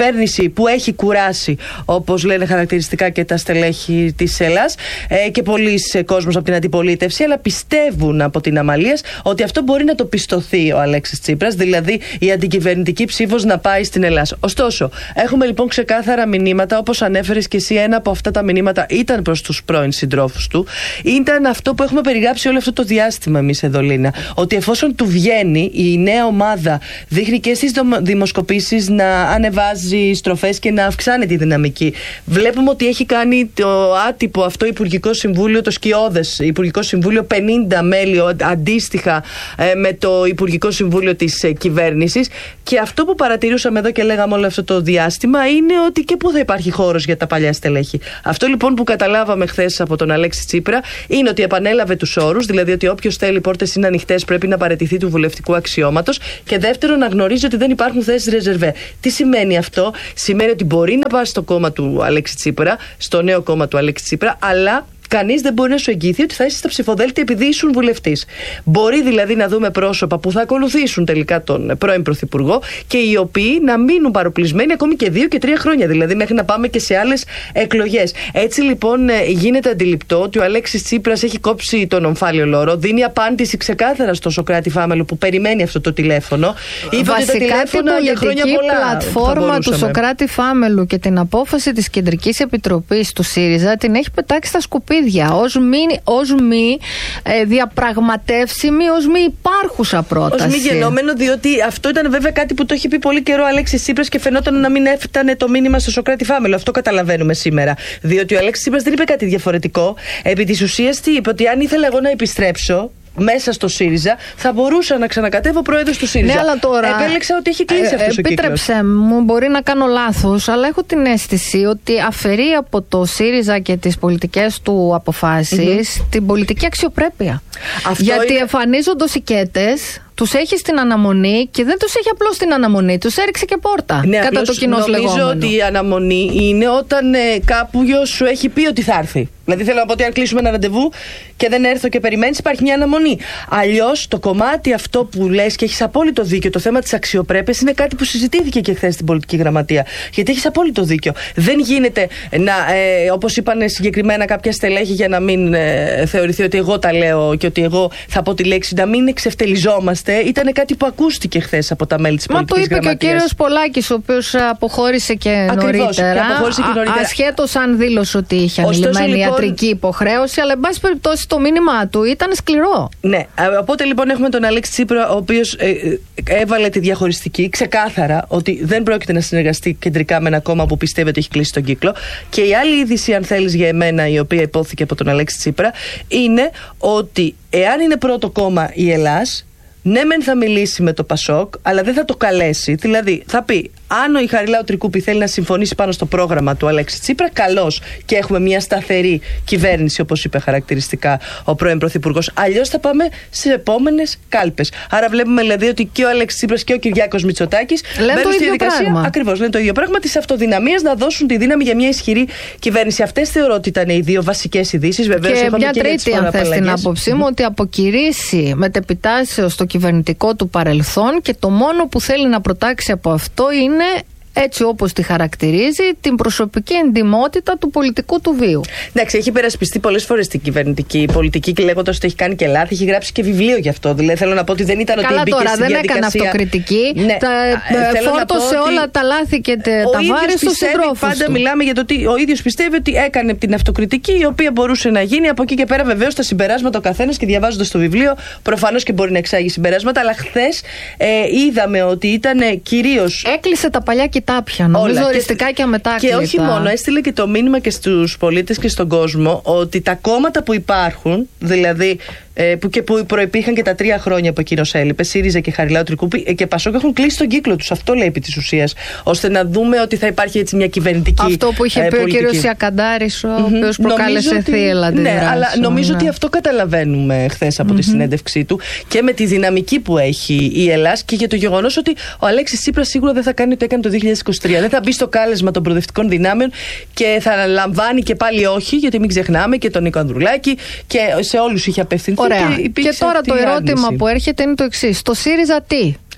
S18: κυβέρνηση που έχει κουράσει, όπως λένε χαρακτηριστικά και τα στελέχη της Ελλάς, ε, και πολλοί κόσμος από την αντιπολίτευση, αλλά πιστεύουν από την Αμαλίας ότι αυτό μπορεί να το πιστωθεί ο Αλέξης Τσίπρας, δηλαδή η αντικυβερνητική ψήφος να πάει στην Ελλάδα. Ωστόσο, έχουμε λοιπόν ξεκάθαρα μηνύματα, όπως ανέφερες και εσύ, ένα από αυτά τα μηνύματα ήταν προς τους πρώην συντρόφους του. Ήταν αυτό που έχουμε περιγράψει όλο αυτό το διάστημα εμείς εδώ, Λίνα. Ότι εφόσον του βγαίνει, η νέα ομάδα δείχνει και στις δημοσκοπήσεις να ανεβάζει στροφές και να αυξάνει τη δυναμική. Βλέπουμε ότι έχει κάνει το άτυπο αυτό Υπουργικό Συμβούλιο, το σκιώδες Υπουργικό Συμβούλιο, πενήντα μέλη αντίστοιχα ε, με το Υπουργικό Συμβούλιο της ε, κυβέρνησης. Και αυτό που παρατηρούσαμε εδώ και λέγαμε όλο αυτό το διάστημα είναι ότι και πού θα υπάρχει χώρος για τα παλιά στελέχη. Αυτό λοιπόν που καταλάβαμε χθες από τον Αλέξη Τσίπρα είναι ότι επανέλαβε τους όρους, δηλαδή ότι όποιος θέλει, πόρτες είναι ανοιχτές, πρέπει να παραιτηθεί του βουλευτικού αξιώματος. Και δεύτερον, να γνωρίζει ότι δεν υπάρχουν θέσεις ρεζερβέ. Τι σημαίνει αυτό? Σημαίνει ότι μπορεί να πας στο κόμμα του Αλέξη Τσίπρα, στο νέο κόμμα του Αλέξη Τσίπρα, αλλά κανείς δεν μπορεί να σου εγγυηθεί ότι θα είσαι στα ψηφοδέλτια επειδή ήσουν βουλευτής. Μπορεί δηλαδή να δούμε πρόσωπα που θα ακολουθήσουν τελικά τον πρώην Πρωθυπουργό και οι οποίοι να μείνουν παροπλισμένοι ακόμη και δύο και τρία χρόνια, δηλαδή μέχρι να πάμε και σε άλλες εκλογές. Έτσι λοιπόν γίνεται αντιληπτό ότι ο Αλέξης Τσίπρας έχει κόψει τον ομφάλιο λόρο, δίνει απάντηση ξεκάθαρα στο Σωκράτη Φάμελο που περιμένει αυτό το τηλέφωνο.
S1: Βασικά την πολιτική πλατφόρμα του Σωκράτη Φάμελου και την απόφαση της Κεντρικής Επιτροπής του ΣΥΡΙΖΑ την έχει πετάξει στα σκουπίδια. Ως μη, ως μη ε, διαπραγματεύσιμη, ως μη υπάρχουσα πρόταση.
S18: Ως μη γενόμενο, διότι αυτό ήταν βέβαια κάτι που το έχει πει πολύ καιρό ο Αλέξης Τσίπρας και φαινόταν να μην έφτανε το μήνυμα στο Σωκράτη Φάμελο. Αυτό καταλαβαίνουμε σήμερα. Διότι ο Αλέξης Τσίπρας δεν είπε κάτι διαφορετικό. Επί της ουσίας τι είπε? Ότι αν ήθελα εγώ να επιστρέψω μέσα στο ΣΥΡΙΖΑ, θα μπορούσα να ξανακατεύω πρόεδρος του ΣΥΡΙΖΑ.
S1: Ναι, αλλά τώρα,
S18: επέλεξα ότι έχει κλείσει
S1: ε,
S18: αυτός ο κύκλος.
S1: Επίτρεψε μου, μπορεί να κάνω λάθος, αλλά έχω την αίσθηση ότι αφαιρεί από το ΣΥΡΙΖΑ και τις πολιτικές του αποφάσεις mm-hmm. την πολιτική αξιοπρέπεια. Αυτό γιατί είναι... εμφανίζονται ως οικέτες, τους έχει στην αναμονή και δεν τους έχει απλώς στην αναμονή, τους έριξε και πόρτα.
S18: Ναι,
S1: κατά το κοινό λεγόμενο.
S18: Νομίζω ότι η αναμονή είναι όταν ε, κάποιος σου έχει πει ότι θα έρθει. Δηλαδή θέλω να πω ότι αν κλείσουμε ένα ραντεβού και δεν έρθω και περιμένεις, υπάρχει μια αναμονή. Αλλιώς το κομμάτι αυτό που λες και έχεις απόλυτο δίκιο, το θέμα της αξιοπρέπειας είναι κάτι που συζητήθηκε και χθες στην πολιτική γραμματεία. Γιατί έχεις απόλυτο δίκιο. Δεν γίνεται να, ε, όπως είπαν συγκεκριμένα κάποια στελέχη, για να μην ε, θεωρηθεί ότι εγώ τα λέω και ότι εγώ θα πω τη λέξη, να μην εξευτελιζόμαστε. Ήταν κάτι που ακούστηκε χθες από τα μέλη της πολιτικής γραμματείας.
S1: Μα το είπε και ο κύριος Πολάκης, ο οποίος αποχώρησε και
S18: Ακριβώς,
S1: νωρίτερα.
S18: Και αποχώρησε και νωρίτερα.
S1: Ασχέτως αν δήλωσε ότι είχε ανηλυμένη λοιπόν... ιατρική υποχρέωση, αλλά εν πάση περιπτώσει το μήνυμά του ήταν σκληρό.
S18: Ναι, οπότε λοιπόν έχουμε τον Αλέξη Τσίπρα, ο οποίος ε, ε, έβαλε τη διαχωριστική ξεκάθαρα ότι δεν πρόκειται να συνεργαστεί κεντρικά με ένα κόμμα που πιστεύει ότι έχει κλείσει τον κύκλο. Και η άλλη είδηση, αν θέλεις, για εμένα, η οποία υπόθηκε από τον Αλέξη Τσίπρα, είναι ότι εάν είναι πρώτο κόμμα η Ελλάς, ναι, μεν θα μιλήσει με το Πασόκ, αλλά δεν θα το καλέσει. Δηλαδή, θα πει, αν ο Χαριλάου Τρικούπη θέλει να συμφωνήσει πάνω στο πρόγραμμα του Αλέξη Τσίπρα, καλώς, και έχουμε μια σταθερή κυβέρνηση, όπως είπε χαρακτηριστικά ο πρώην Πρωθυπουργός. Αλλιώς θα πάμε σε επόμενες κάλπες. Άρα, βλέπουμε δηλαδή ότι και ο Αλέξης Τσίπρας και ο Κυριάκος Μητσοτάκης μπαίνουν στη διαδικασία. Ακριβώς, λένε το ίδιο πράγμα, της αυτοδυναμίας να δώσουν τη δύναμη για μια ισχυρή κυβέρνηση. Αυτές θεωρώ ότι ήταν οι δύο βασικές ειδήσεις. Βεβαίως,
S1: και
S18: έχουμε
S1: μια
S18: και
S1: τρίτη, αν θες την άποψή μου, ότι αποκηρύσει μετεπιτάσεως το κυβερνητικό του παρελθόν και το μόνο που θέλει να προτάξει από αυτό είναι, έτσι όπως τη χαρακτηρίζει, την προσωπική εντιμότητα του πολιτικού του βίου.
S18: Εντάξει, έχει υπερασπιστεί πολλές φορές την κυβερνητική πολιτική και λέγοντας ότι έχει κάνει και λάθη, έχει γράψει και βιβλίο γι' αυτό. Δηλαδή θέλω να πω ότι δεν ήταν ότι
S1: Καλά,
S18: μπήκε
S1: τώρα,
S18: στη διαδικασία.
S1: δεν έκανε αυτοκριτική.
S18: Ναι.
S1: Τα, ε, φόρτωσε όλα τα λάθη και τα βάρη στους συντρόφους
S18: Πάντα
S1: του.
S18: μιλάμε για το ότι ο ίδιος πιστεύει ότι έκανε την αυτοκριτική, η οποία μπορούσε να γίνει. Από εκεί και πέρα, βεβαίως, τα συμπεράσματα ο καθένας και διαβάζοντας το βιβλίο, προφανώς και μπορεί να εξάγει συμπεράσματα. Αλλά χθες ε, είδαμε ότι ήταν κυρίως.
S1: Έκλεισε τα παλιά κοιτάπια, νομίζω, οριστικά και, και αμετάκλητα.
S18: Και όχι μόνο, έστειλε και το μήνυμα και στους πολίτες και στον κόσμο ότι τα κόμματα που υπάρχουν, δηλαδή ε, που και που προϋπήρχαν και τα τρία χρόνια που εκείνος έλειπε, ΣΥΡΙΖΑ και Χαριλάου Τρικούπη και Πασόκ, έχουν κλείσει τον κύκλο τους. Αυτό λέει επί της ουσίας. Ώστε να δούμε ότι θα υπάρχει έτσι μια κυβερνητική.
S1: Αυτό που είχε
S18: ε,
S1: πει
S18: πολιτική.
S1: ο κύριος Ιακαντάρης, ο mm-hmm. οποίος προκάλεσε
S18: ότι,
S1: θύελλα αντιδράσεις.
S18: Ναι, αλλά νομίζω
S1: ναι.
S18: ότι αυτό καταλαβαίνουμε χθες από mm-hmm. τη συνέντευξή του και με τη δυναμική που έχει η Ελλάς και για το γεγονός ότι ο Αλέξης Τσίπρας σίγουρα δεν θα κάνει ό,τι έκανε το δύο χιλιάδες είκοσι τρία. Δεν θα μπει στο κάλεσμα των προοδευτικών δυνάμεων και θα λαμβάνει και πάλι όχι, γιατί μην ξεχνάμε και τον Νίκο Ανδρουλάκη και σε όλους είχε απευθυνθεί.
S1: Ωραία.
S18: Και,
S1: και τώρα το ερώτημα
S18: άρνηση.
S1: που έρχεται είναι το εξής. Το ΣΥΡΙΖΑ τι?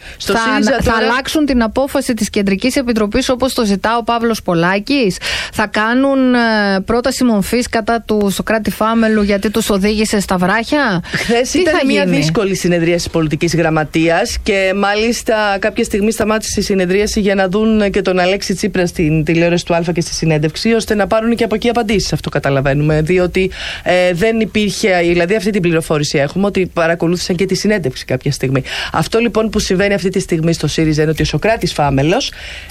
S18: Στο
S1: θα,
S18: ΣΥΡΙΖΑ
S1: θα
S18: τώρα...
S1: αλλάξουν την απόφαση της Κεντρικής Επιτροπής όπως το ζητά ο Παύλος Πολάκης. Θα κάνουν ε, πρόταση μομφής κατά του Σωκράτη Φάμελου γιατί τους οδήγησε στα βράχια.
S18: Χθες ήταν
S1: θα
S18: μια
S1: γίνει?
S18: δύσκολη συνεδρίαση της πολιτικής γραμματείας και μάλιστα κάποια στιγμή σταμάτησε η συνεδρίαση για να δουν και τον Αλέξη Τσίπρα στην τηλεόραση του Α και στη συνέντευξη, ώστε να πάρουν και από εκεί απαντήσεις. Αυτό καταλαβαίνουμε. Διότι ε, δεν υπήρχε, δηλαδή αυτή την πληροφόρηση έχουμε, ότι παρακολούθησαν και τη συνέντευξη κάποια στιγμή. Αυτό λοιπόν που συμβαίνει αυτή τη στιγμή στο ΣΥΡΙΖΑ είναι ότι ο Σωκράτης Φάμελος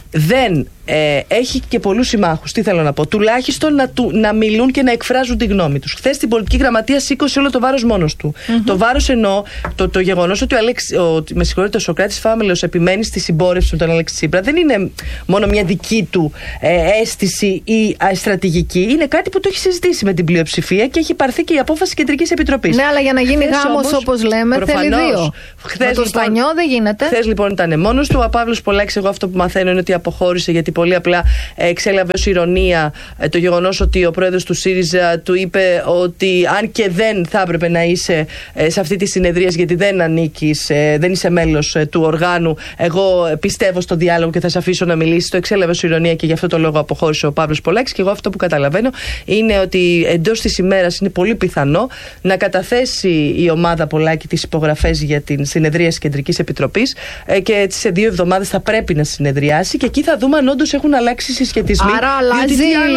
S18: δεν ε, έχει και πολλούς συμμάχους. Τι θέλω να πω? Τουλάχιστον να, του, να μιλούν και να εκφράζουν τη γνώμη τους. Χθες στην πολιτική γραμματεία σήκωσε όλο το βάρος μόνος του. Mm-hmm. Το βάρος εννοώ το, το γεγονός ότι ο, Αλέξ, ο, με συγχωρείτε, ο Σωκράτης Φάμελος επιμένει στη συμπόρευση με τον Αλέξη Τσίπρα δεν είναι μόνο μια δική του ε, αίσθηση ή α, στρατηγική. Είναι κάτι που το έχει συζητήσει με την πλειοψηφία και έχει πάρθει και η απόφαση Κεντρικής Επιτροπής.
S1: Ναι, αλλά για να γίνει γάμος όπως λέμε θέλει δύο.
S18: Χθες,
S1: με το
S18: λοιπόν,
S1: Σπανιό δεν γίνεται.
S18: Χθες λοιπόν ήταν μόνος του. Ο Παύλος Πολάκης, εγώ αυτό που μαθαίνω είναι ότι αποχώρησε γιατί πολύ απλά ε, εξέλαβε ως ηρωνία ε, το γεγονός ότι ο πρόεδρος του ΣΥΡΙΖΑ του είπε ότι αν και δεν θα έπρεπε να είσαι ε, σε αυτή τη συνεδρία γιατί δεν ανήκεις, ε, δεν είσαι μέλος ε, του οργάνου, εγώ πιστεύω στο διάλογο και θα σε αφήσω να μιλήσεις. Το εξέλαβε ως ηρωνία και γι' αυτό το λόγο αποχώρησε ο Παύλος Πολάκης. Και εγώ αυτό που καταλαβαίνω είναι ότι εντός της ημέρας είναι πολύ πιθανό να καταθέσει η ομάδα Πολάκη τις υπογραφές για την συνεδρία της Κεντρικής Επιτροπής ε, και έτσι σε δύο εβδομάδες θα πρέπει να συνεδριάσει και εκεί θα δούμε αν όντως έχουν αλλάξει οι συσχετισμοί.
S1: Άρα αλλάζει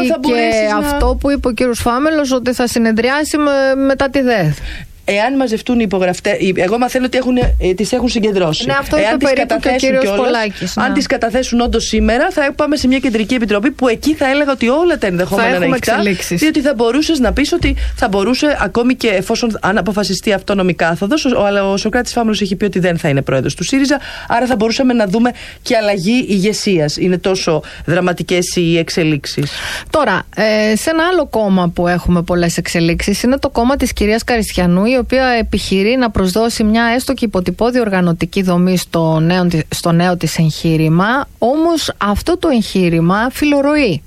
S1: και να... αυτό που είπε ο κύριος Φάμελος, ότι θα συνεδριάσει με, μετά τη ΔΕΘ.
S18: Εάν μαζευτούν οι υπογραφτές, εγώ μαθαίνω ότι έχουν, ε, τις έχουν συγκεντρώσει.
S1: Ναι, αυτό
S18: Εάν
S1: είπε περίπου και ο κύριος Πολάκης.
S18: Αν τις καταθέσουν όντως σήμερα, θα πάμε σε μια Κεντρική Επιτροπή που εκεί θα έλεγα ότι όλα τα ενδεχόμενα είναι ανοιχτά. Διότι θα μπορούσες να πεις ότι θα μπορούσε, ακόμη και εφόσον αν αποφασιστεί αυτόνομη κάθοδος, ο, ο Σωκράτης Φάμελος έχει πει ότι δεν θα είναι πρόεδρος του ΣΥΡΙΖΑ, άρα θα μπορούσαμε να δούμε και αλλαγή ηγεσίας. Είναι τόσο δραματικές οι εξελίξεις.
S1: Τώρα, ε, σε ένα άλλο κόμμα που έχουμε πολλές εξελίξεις είναι το κόμμα της κυρίας Καριστιανού, η οποία επιχειρεί να προσδώσει μια έστω και υποτυπώδη οργανωτική δομή στο νέο, στο νέο της εγχείρημα, όμως αυτό το εγχείρημα φιλορροεί.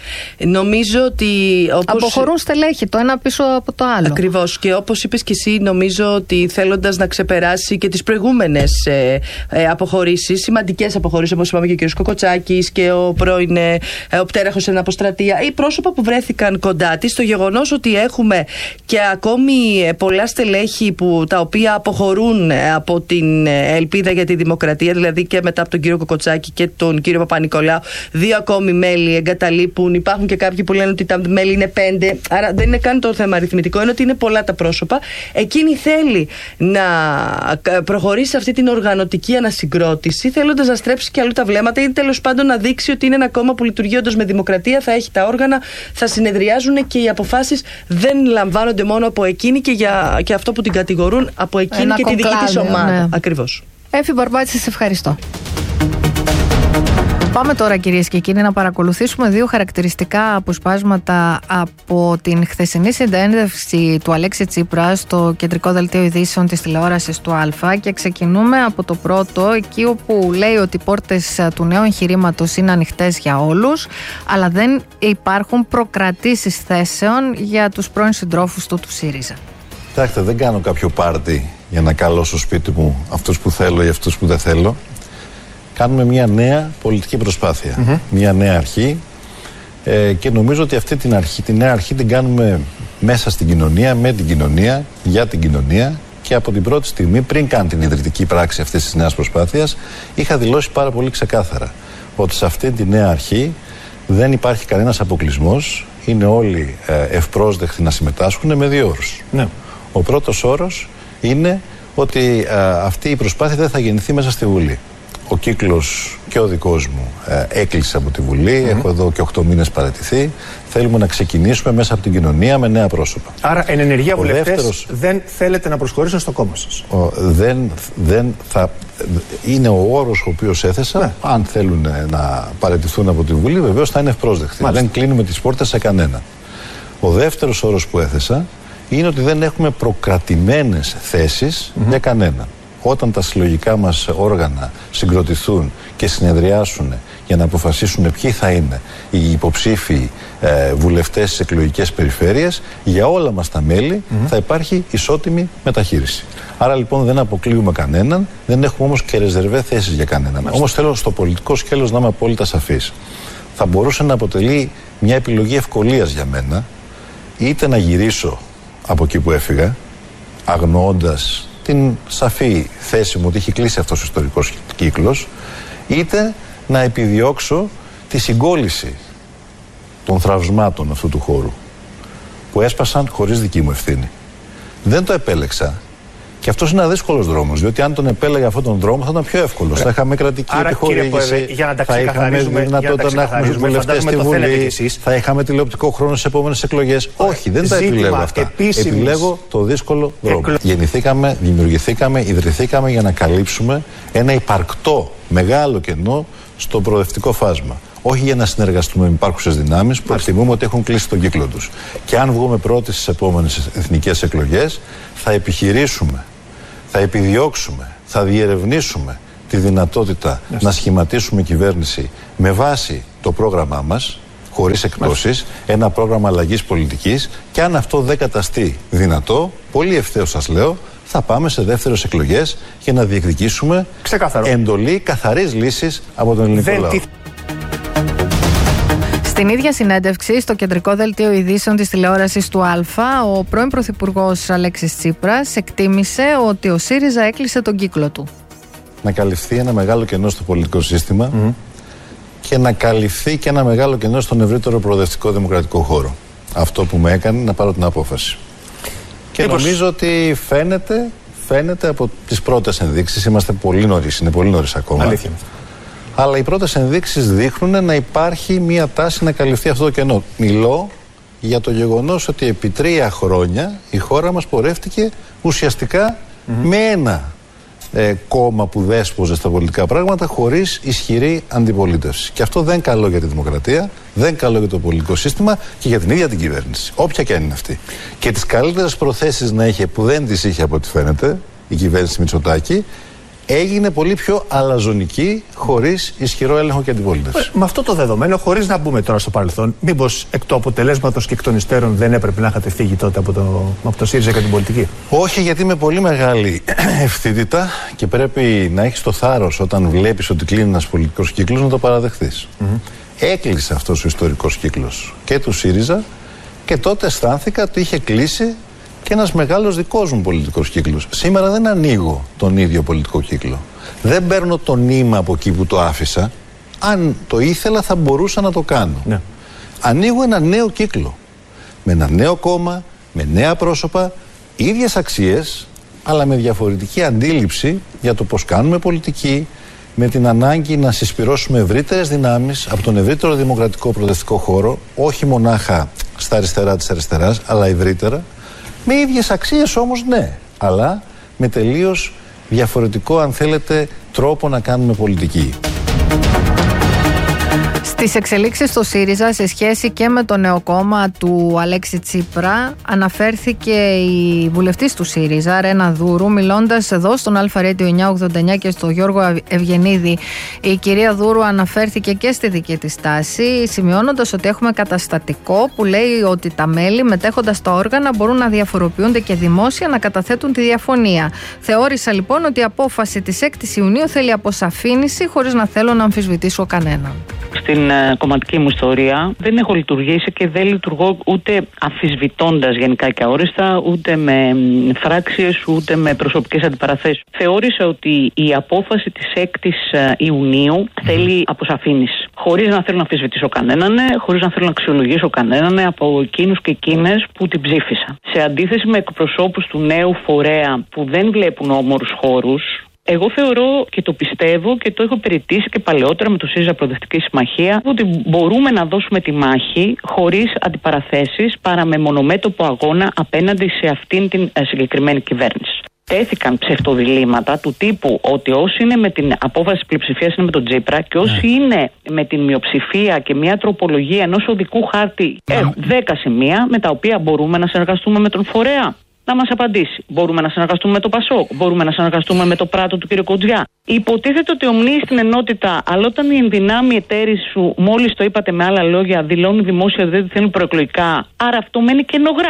S18: Νομίζω ότι όπως...
S1: αποχωρούν στελέχη το ένα πίσω από το άλλο.
S18: Ακριβώς, και όπως είπες και εσύ, νομίζω ότι θέλοντας να ξεπεράσει και τις προηγούμενες ε, ε, αποχωρήσεις, σημαντικές αποχωρήσεις, όπως είπαμε και ο κ. Κοκοτσάκης και ο πρώην ε, ο πτέραχος στην αποστρατεία, ή πρόσωπα που βρέθηκαν κοντά της, το γεγονός ότι έχουμε και ακόμη πολλά στελέχη που, τα οποία αποχωρούν από την ελπίδα για τη δημοκρατία, δηλαδή και μετά από τον κύριο Κοκοτσάκη και τον κύριο Παπα-Νικολάου, δύο ακόμη μέλη εγκαταλείπουν. Υπάρχουν και κάποιοι που λένε ότι τα μέλη είναι πέντε, άρα δεν είναι καν το θέμα αριθμητικό, είναι ότι είναι πολλά τα πρόσωπα. Εκείνη θέλει να προχωρήσει σε αυτή την οργανωτική ανασυγκρότηση, θέλοντας να στρέψει και αλλού τα βλέμματα ή τέλος πάντων να δείξει ότι είναι ένα κόμμα που λειτουργεί όντως με δημοκρατία, θα έχει τα όργανα, θα συνεδριάζουν και οι αποφάσεις δεν λαμβάνονται μόνο από εκείνη και, για, και αυτό που την κατηγορούν από εκείνη ένα και τη δική της ομάδα. Ναι. Ακριβώς.
S1: Έφη Μπαρμπάτση, σε ευχαριστώ. Πάμε τώρα, κυρίες και κύριοι, να παρακολουθήσουμε δύο χαρακτηριστικά αποσπάσματα από την χθεσινή συνέντευξη του Αλέξη Τσίπρα στο κεντρικό δελτίο ειδήσεων της τηλεόρασης του Α, και ξεκινούμε από το πρώτο, εκεί όπου λέει ότι οι πόρτες του νέου εγχειρήματος είναι ανοιχτές για όλους, αλλά δεν υπάρχουν προκρατήσεις θέσεων για τους πρώην συντρόφους του του ΣΥΡΙΖΑ.
S19: Κοιτάξτε, δεν κάνω κάποιο πάρτι για να καλώ στο σπίτι μου αυτούς που θέλω ή αυτούς που δεν θέλω. Κάνουμε μια νέα πολιτική προσπάθεια, mm-hmm. μια νέα αρχή ε, και νομίζω ότι αυτή την αρχή, τη νέα αρχή την κάνουμε μέσα στην κοινωνία, με την κοινωνία, για την κοινωνία, και από την πρώτη στιγμή, πριν καν την ιδρυτική πράξη αυτής της νέας προσπάθειας, είχα δηλώσει πάρα πολύ ξεκάθαρα ότι σε αυτή τη νέα αρχή δεν υπάρχει κανένας αποκλεισμός, είναι όλοι ε, ευπρόσδεκτοι να συμμετάσχουν με δύο όρους. Ναι. Ο πρώτος όρος είναι ότι ε, αυτή η προσπάθεια δεν θα γεννηθεί μέσα στη Βουλή. Ο κύκλος και ο δικός μου ε, έκλεισε από τη Βουλή, mm-hmm. έχω εδώ και οκτώ μήνες παραιτηθεί. Θέλουμε να ξεκινήσουμε μέσα από την κοινωνία με νέα πρόσωπα.
S20: Άρα εν ενεργεία βουλευτές
S19: δεύτερος,
S20: δεν θέλετε να προσχωρήσουν στο κόμμα σας.
S19: Ο, δεν, δεν θα, είναι ο όρος ο οποίος έθεσα, ναι. Αν θέλουν να παραιτηθούν από τη Βουλή, βεβαίως θα είναι ευπρόσδεκτοι. Δεν κλείνουμε τις πόρτες σε κανένα. Ο δεύτερος όρος που έθεσα είναι ότι δεν έχουμε προκρατημένες θέσεις mm-hmm. για κανέναν. Όταν τα συλλογικά μας όργανα συγκροτηθούν και συνεδριάσουν για να αποφασίσουν ποιοι θα είναι οι υποψήφοι ε, βουλευτές στις εκλογικές περιφέρειες, για όλα μας τα μέλη mm-hmm. θα υπάρχει ισότιμη μεταχείριση. Άρα λοιπόν δεν αποκλείουμε κανέναν, δεν έχουμε όμως και ρεζερβέ θέσεις για κανέναν. Όμως θέλω στο πολιτικό σκέλος να είμαι απόλυτα σαφής. Θα μπορούσε να αποτελεί μια επιλογή ευκολίας για μένα, είτε να γυρίσω από εκεί που έφυγα, αγνοώντας την σαφή θέση μου ότι έχει κλείσει αυτός ο ιστορικός κύκλος, είτε να επιδιώξω τη συγκόλληση των θραυσμάτων αυτού του χώρου που έσπασαν χωρίς δική μου ευθύνη. Δεν το επέλεξα. Και αυτός είναι ένα δύσκολος δρόμος, διότι αν τον επέλεγα αυτόν τον δρόμο θα ήταν πιο εύκολος. Θα είχαμε κρατική επιχορήγηση, θα είχαμε δυνατότητα να έχουμε βουλευτές στη Βουλή, θα είχαμε τηλεοπτικό χρόνο στις επόμενες εκλογές. Όχι, δεν τα επιλέγω αυτά. Επιλέγω το δύσκολο δρόμο. Γεννηθήκαμε, δημιουργηθήκαμε, ιδρυθήκαμε για να καλύψουμε ένα υπαρκτό μεγάλο κενό στο προοδευτικό φάσμα. Όχι για να συνεργαστούμε με υπάρχουσες δυνάμεις που εκτιμούμε ότι έχουν κλείσει τον κύκλο τους. Και αν βγούμε πρώτοι στις επόμενες εθνικές εκλογές, θα επιχειρήσουμε, θα επιδιώξουμε, θα διερευνήσουμε τη δυνατότητα yes. να σχηματίσουμε κυβέρνηση με βάση το πρόγραμμά μας, χωρίς εκπτώσεις, yes. ένα πρόγραμμα αλλαγής πολιτικής, και αν αυτό δεν καταστεί δυνατό, πολύ ευθέως σας λέω, θα πάμε σε δεύτερες εκλογές για να διεκδικήσουμε Ξεκάθαρο. εντολή καθαρής λύσης από τον ελληνικό δεν λαό.
S1: Στην ίδια συνέντευξη στο κεντρικό δελτίο ειδήσεων της τηλεόρασης του Α, ο πρώην Πρωθυπουργός Αλέξης Τσίπρας εκτίμησε ότι ο ΣΥΡΙΖΑ έκλεισε τον κύκλο του.
S19: Να καλυφθεί ένα μεγάλο κενό στο πολιτικό σύστημα mm. και να καλυφθεί και ένα μεγάλο κενό στον ευρύτερο προοδευτικό δημοκρατικό χώρο. Αυτό που με έκανε να πάρω την απόφαση. Και Μήπως... νομίζω ότι φαίνεται, φαίνεται από τις πρώτες ενδείξεις, είμαστε πολύ νωρίς, είναι πολύ νωρίς ακόμα. Αλήθεια. Αλλά οι πρώτες ενδείξεις δείχνουν να υπάρχει μια τάση να καλυφθεί αυτό το κενό. Μιλώ για το γεγονός ότι επί τρία χρόνια η χώρα μας πορεύτηκε ουσιαστικά mm-hmm. με ένα ε, κόμμα που δέσποζε στα πολιτικά πράγματα χωρίς ισχυρή αντιπολίτευση. Και αυτό δεν καλό για τη δημοκρατία, δεν καλό για το πολιτικό σύστημα και για την ίδια την κυβέρνηση. Όποια και αν είναι αυτή. Και τις καλύτερες προθέσεις να είχε, που δεν τις είχε από ό,τι φαίνεται, η κυβέρνηση Μητσοτάκη, έγινε πολύ πιο αλαζονική, χωρίς ισχυρό έλεγχο και αντιπολίτευση.
S20: Με αυτό το δεδομένο, χωρίς να μπούμε τώρα στο παρελθόν, μήπως εκ του αποτελέσματος και εκ των υστέρων δεν έπρεπε να είχατε φύγει τότε από το, από το ΣΥΡΙΖΑ και την πολιτική?
S19: Όχι, γιατί με πολύ μεγάλη ευθύτητα και πρέπει να έχεις το θάρρος όταν βλέπεις ότι κλείνει ένας πολιτικός κύκλος να το παραδεχθείς. Mm-hmm. Έκλεισε αυτός ο ιστορικός κύκλος και του ΣΥΡΙΖΑ και τότε αισθάνθηκα ότι είχε κλείσει και ένας μεγάλος δικός μου πολιτικός κύκλος. Σήμερα δεν ανοίγω τον ίδιο πολιτικό κύκλο. Δεν παίρνω το νήμα από εκεί που το άφησα. Αν το ήθελα θα μπορούσα να το κάνω. Ναι. Ανοίγω ένα νέο κύκλο. Με ένα νέο κόμμα, με νέα πρόσωπα, ίδιες αξίες, αλλά με διαφορετική αντίληψη για το πώς κάνουμε πολιτική, με την ανάγκη να συσπυρώσουμε ευρύτερες δυνάμεις από τον ευρύτερο δημοκρατικό προοδευτικό χώρο, όχι μονάχα στα αριστερά της αριστεράς, αλλά ευρύτερα. Με ίδιες αξίες όμως, ναι, αλλά με τελείως διαφορετικό, αν θέλετε, τρόπο να κάνουμε πολιτική.
S1: Στις εξελίξεις στο ΣΥΡΙΖΑ σε σχέση και με το νέο κόμμα του Αλέξη Τσίπρα αναφέρθηκε η βουλευτής του ΣΥΡΙΖΑ, Ρένα Δούρου, μιλώντας εδώ στον Αλφα Radio εννιακόσια ογδόντα εννιά και στο Γιώργο Ευγενίδη. Η κυρία Δούρου αναφέρθηκε και στη δική της τάση, σημειώνοντας ότι έχουμε καταστατικό που λέει ότι τα μέλη μετέχοντας στα όργανα μπορούν να διαφοροποιούνται και δημόσια να καταθέτουν τη διαφωνία. Θεώρησα λοιπόν ότι η απόφαση της έκτης Ιουνίου θέλει αποσαφήνιση, χωρίς να θέλω να αμφισβητήσω κανέναν.
S4: Στην uh, κομματική μου ιστορία δεν έχω λειτουργήσει και δεν λειτουργώ ούτε αμφισβητώντας γενικά και αόριστα, ούτε με φράξεις, ούτε με προσωπικές αντιπαραθέσεις. Θεώρησα ότι η απόφαση της έκτης Ιουνίου θέλει αποσαφήνιση. Χωρίς να θέλω να αμφισβητήσω κανέναν, χωρίς να θέλω να αξιολογήσω κανέναν από εκείνους και εκείνες που την ψήφισαν. Σε αντίθεση με εκπροσώπους του νέου φορέα που δεν βλέπουν όμορους χώρους, εγώ θεωρώ και το πιστεύω και το έχω περιττήσει και παλαιότερα με το ΣΥΡΙΖΑ Προοδευτική Συμμαχία, ότι μπορούμε να δώσουμε τη μάχη χωρίς αντιπαραθέσεις, παρά με μονομέτωπο αγώνα απέναντι σε αυτήν την συγκεκριμένη κυβέρνηση. Τέθηκαν ψευτοδιλήμματα του τύπου ότι όσοι είναι με την απόφαση της πλειοψηφίας είναι με τον Τσίπρα και όσοι ναι. είναι με την μειοψηφία και μια τροπολογία ενός οδικού χάρτη ναι. έχουν δέκα σημεία με τα οποία μπορούμε να συνεργαστούμε με τον φορέα. Να μας απαντήσει. Μπορούμε να συνεργαστούμε με το Πασόκ, μπορούμε να συνεργαστούμε με το Πράτο του κ. Κοντζιά. Υποτίθεται ότι ομνύει στην ενότητα, αλλά όταν οι ενδυνάμοι εταίροι σου, μόλις το είπατε με άλλα λόγια, δηλώνουν δημόσια ότι δεν θέλουν προεκλογικά, άρα αυτό μένει καινογράμμα.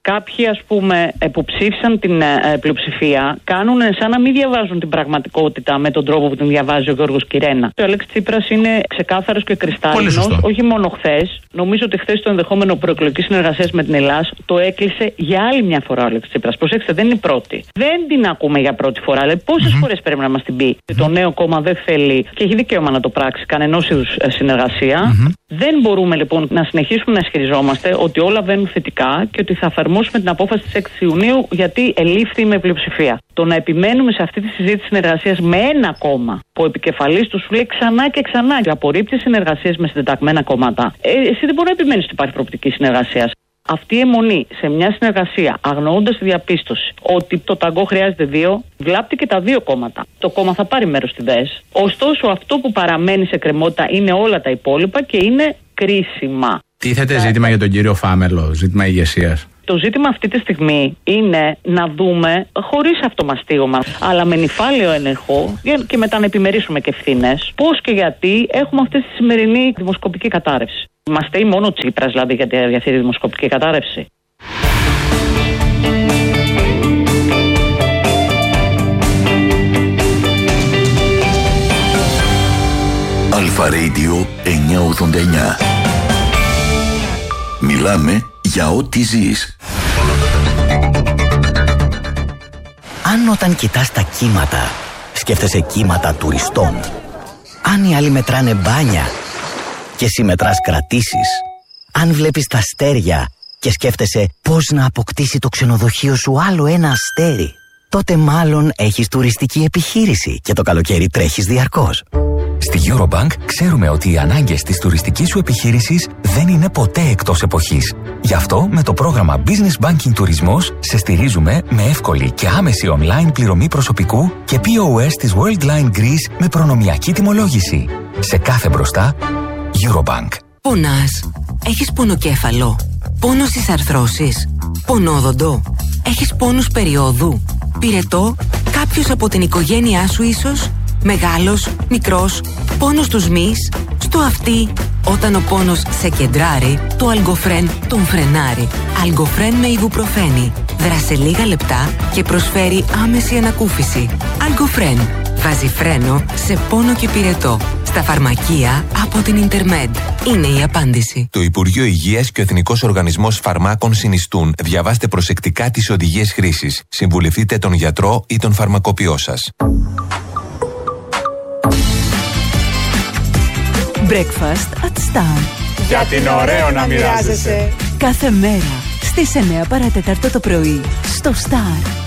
S4: Κάποιοι, ας πούμε, που ψήφισαν την ε, πλειοψηφία, κάνουν σαν να μην διαβάζουν την πραγματικότητα με τον τρόπο που την διαβάζει ο Γιώργος Κυρένα. Ο Αλέξης Τσίπρας είναι ξεκάθαρος και κρυστάλλινος, όχι μόνο χθες. Νομίζω ότι χθες το ενδεχόμενο προεκλογική συνεργασία με την Ελλάδα το έκλεισε για άλλη μια φορά ο Αλέξης Τσίπρας. Προσέξτε, δεν είναι η πρώτη. Δεν την ακούμε για πρώτη φορά. Δηλαδή, πόσες mm-hmm. φορές πρέπει να μας την πει. Mm-hmm. Το νέο κόμμα δεν θέλει και έχει δικαίωμα να το πράξει κανενός είδους συνεργασία. Mm-hmm. Δεν μπορούμε λοιπόν να συνεχίσουμε να ισχυριζόμαστε ότι όλα βαίνουν θετικά και ότι θα εφαρμόσουμε την απόφαση της έξι Ιουνίου γιατί ελήφθη με πλειοψηφία. Το να επιμένουμε σε αυτή τη συζήτηση συνεργασίας με ένα κόμμα που ο επικεφαλής του σου λέει ξανά και ξανά και απορρίπτει συνεργασίες με συντεταγμένα κόμματα. Ε, εσύ δεν μπορεί να επιμένεις ότι υπάρχει προοπτική συνεργασίας. Αυτή η αιμονή σε μια συνεργασία, αγνοώντας τη διαπίστωση ότι το ταγκό χρειάζεται δύο, βλάπτει και τα δύο κόμματα. Το κόμμα θα πάρει μέρος στη ΔΕΣ. Ωστόσο, αυτό που παραμένει σε κρεμότητα είναι όλα τα υπόλοιπα και είναι κρίσιμα.
S16: Τίθεται ζήτημα για τον κύριο Φάμελο, ζήτημα ηγεσίας.
S4: Το ζήτημα αυτή τη στιγμή είναι να δούμε, χωρίς αυτομαστίγωμα, αλλά με νυφάλαιο έλεγχο και μετά να επιμερίσουμε και ευθύνες, πώς και γιατί έχουμε αυτή τη σημερινή δημοσκοπική κατάρρευση. Μας στέει μόνο ο Τσίπρας δηλαδή για αυτή τη δημοσκοπική κατάρρευση.
S6: Αλφα Radio εννιακόσια ογδόντα εννιά. Μιλάμε για ό,τι ζεις.
S21: Αν όταν κοιτάς τα κύματα, σκέφτεσαι κύματα τουριστών. Αν οι άλλοι μετράνε μπάνια και εσύ μετράς κρατήσεις. Αν βλέπεις τα αστέρια και σκέφτεσαι πώς να αποκτήσει το ξενοδοχείο σου άλλο ένα αστέρι, τότε μάλλον έχεις τουριστική επιχείρηση και το καλοκαίρι τρέχεις διαρκώς.
S22: Στη Eurobank ξέρουμε ότι οι ανάγκες της τουριστικής σου επιχείρησης δεν είναι ποτέ εκτός εποχής. Γι' αυτό με το πρόγραμμα Business Banking Τουρισμός σε στηρίζουμε με εύκολη και άμεση online πληρωμή προσωπικού και πι ο ες της Worldline Greece με προνομιακή τιμολόγηση. Σε κάθε μπροστά, Eurobank.
S23: Πονάς? Έχεις πονοκέφαλο? Πόνο στις αρθρώσεις? Πονόδοντο? Έχεις πόνους περιόδου? Πυρετό? Κάποιος από την οικογένειά σου ίσως? Μεγάλος, μικρός, πόνος στους μυς, στο αυτί? Όταν ο πόνος σε κεντράρει, το Αλγκοφρέν τον φρενάρει. Αλγκοφρέν με ιβουπροφένη. Δράσε λίγα λεπτά και προσφέρει άμεση ανακούφιση. Αλγκοφρέν. Βάζει φρένο σε πόνο και πυρετό. Στα φαρμακεία από την Ιντερμέντ. Είναι η απάντηση.
S24: Το Υπουργείο Υγείας και ο Εθνικός Οργανισμός Φαρμάκων συνιστούν. Διαβάστε προσεκτικά τις οδηγίες χρήσης. Συμβουλευτείτε τον γιατρό ή τον φαρμακοποιό σας.
S25: Breakfast at Star.
S26: Γιατί είναι ωραίο να μοιράζεσαι.
S25: Κάθε μέρα στις εννιά παρά τέταρτο το πρωί στο Star.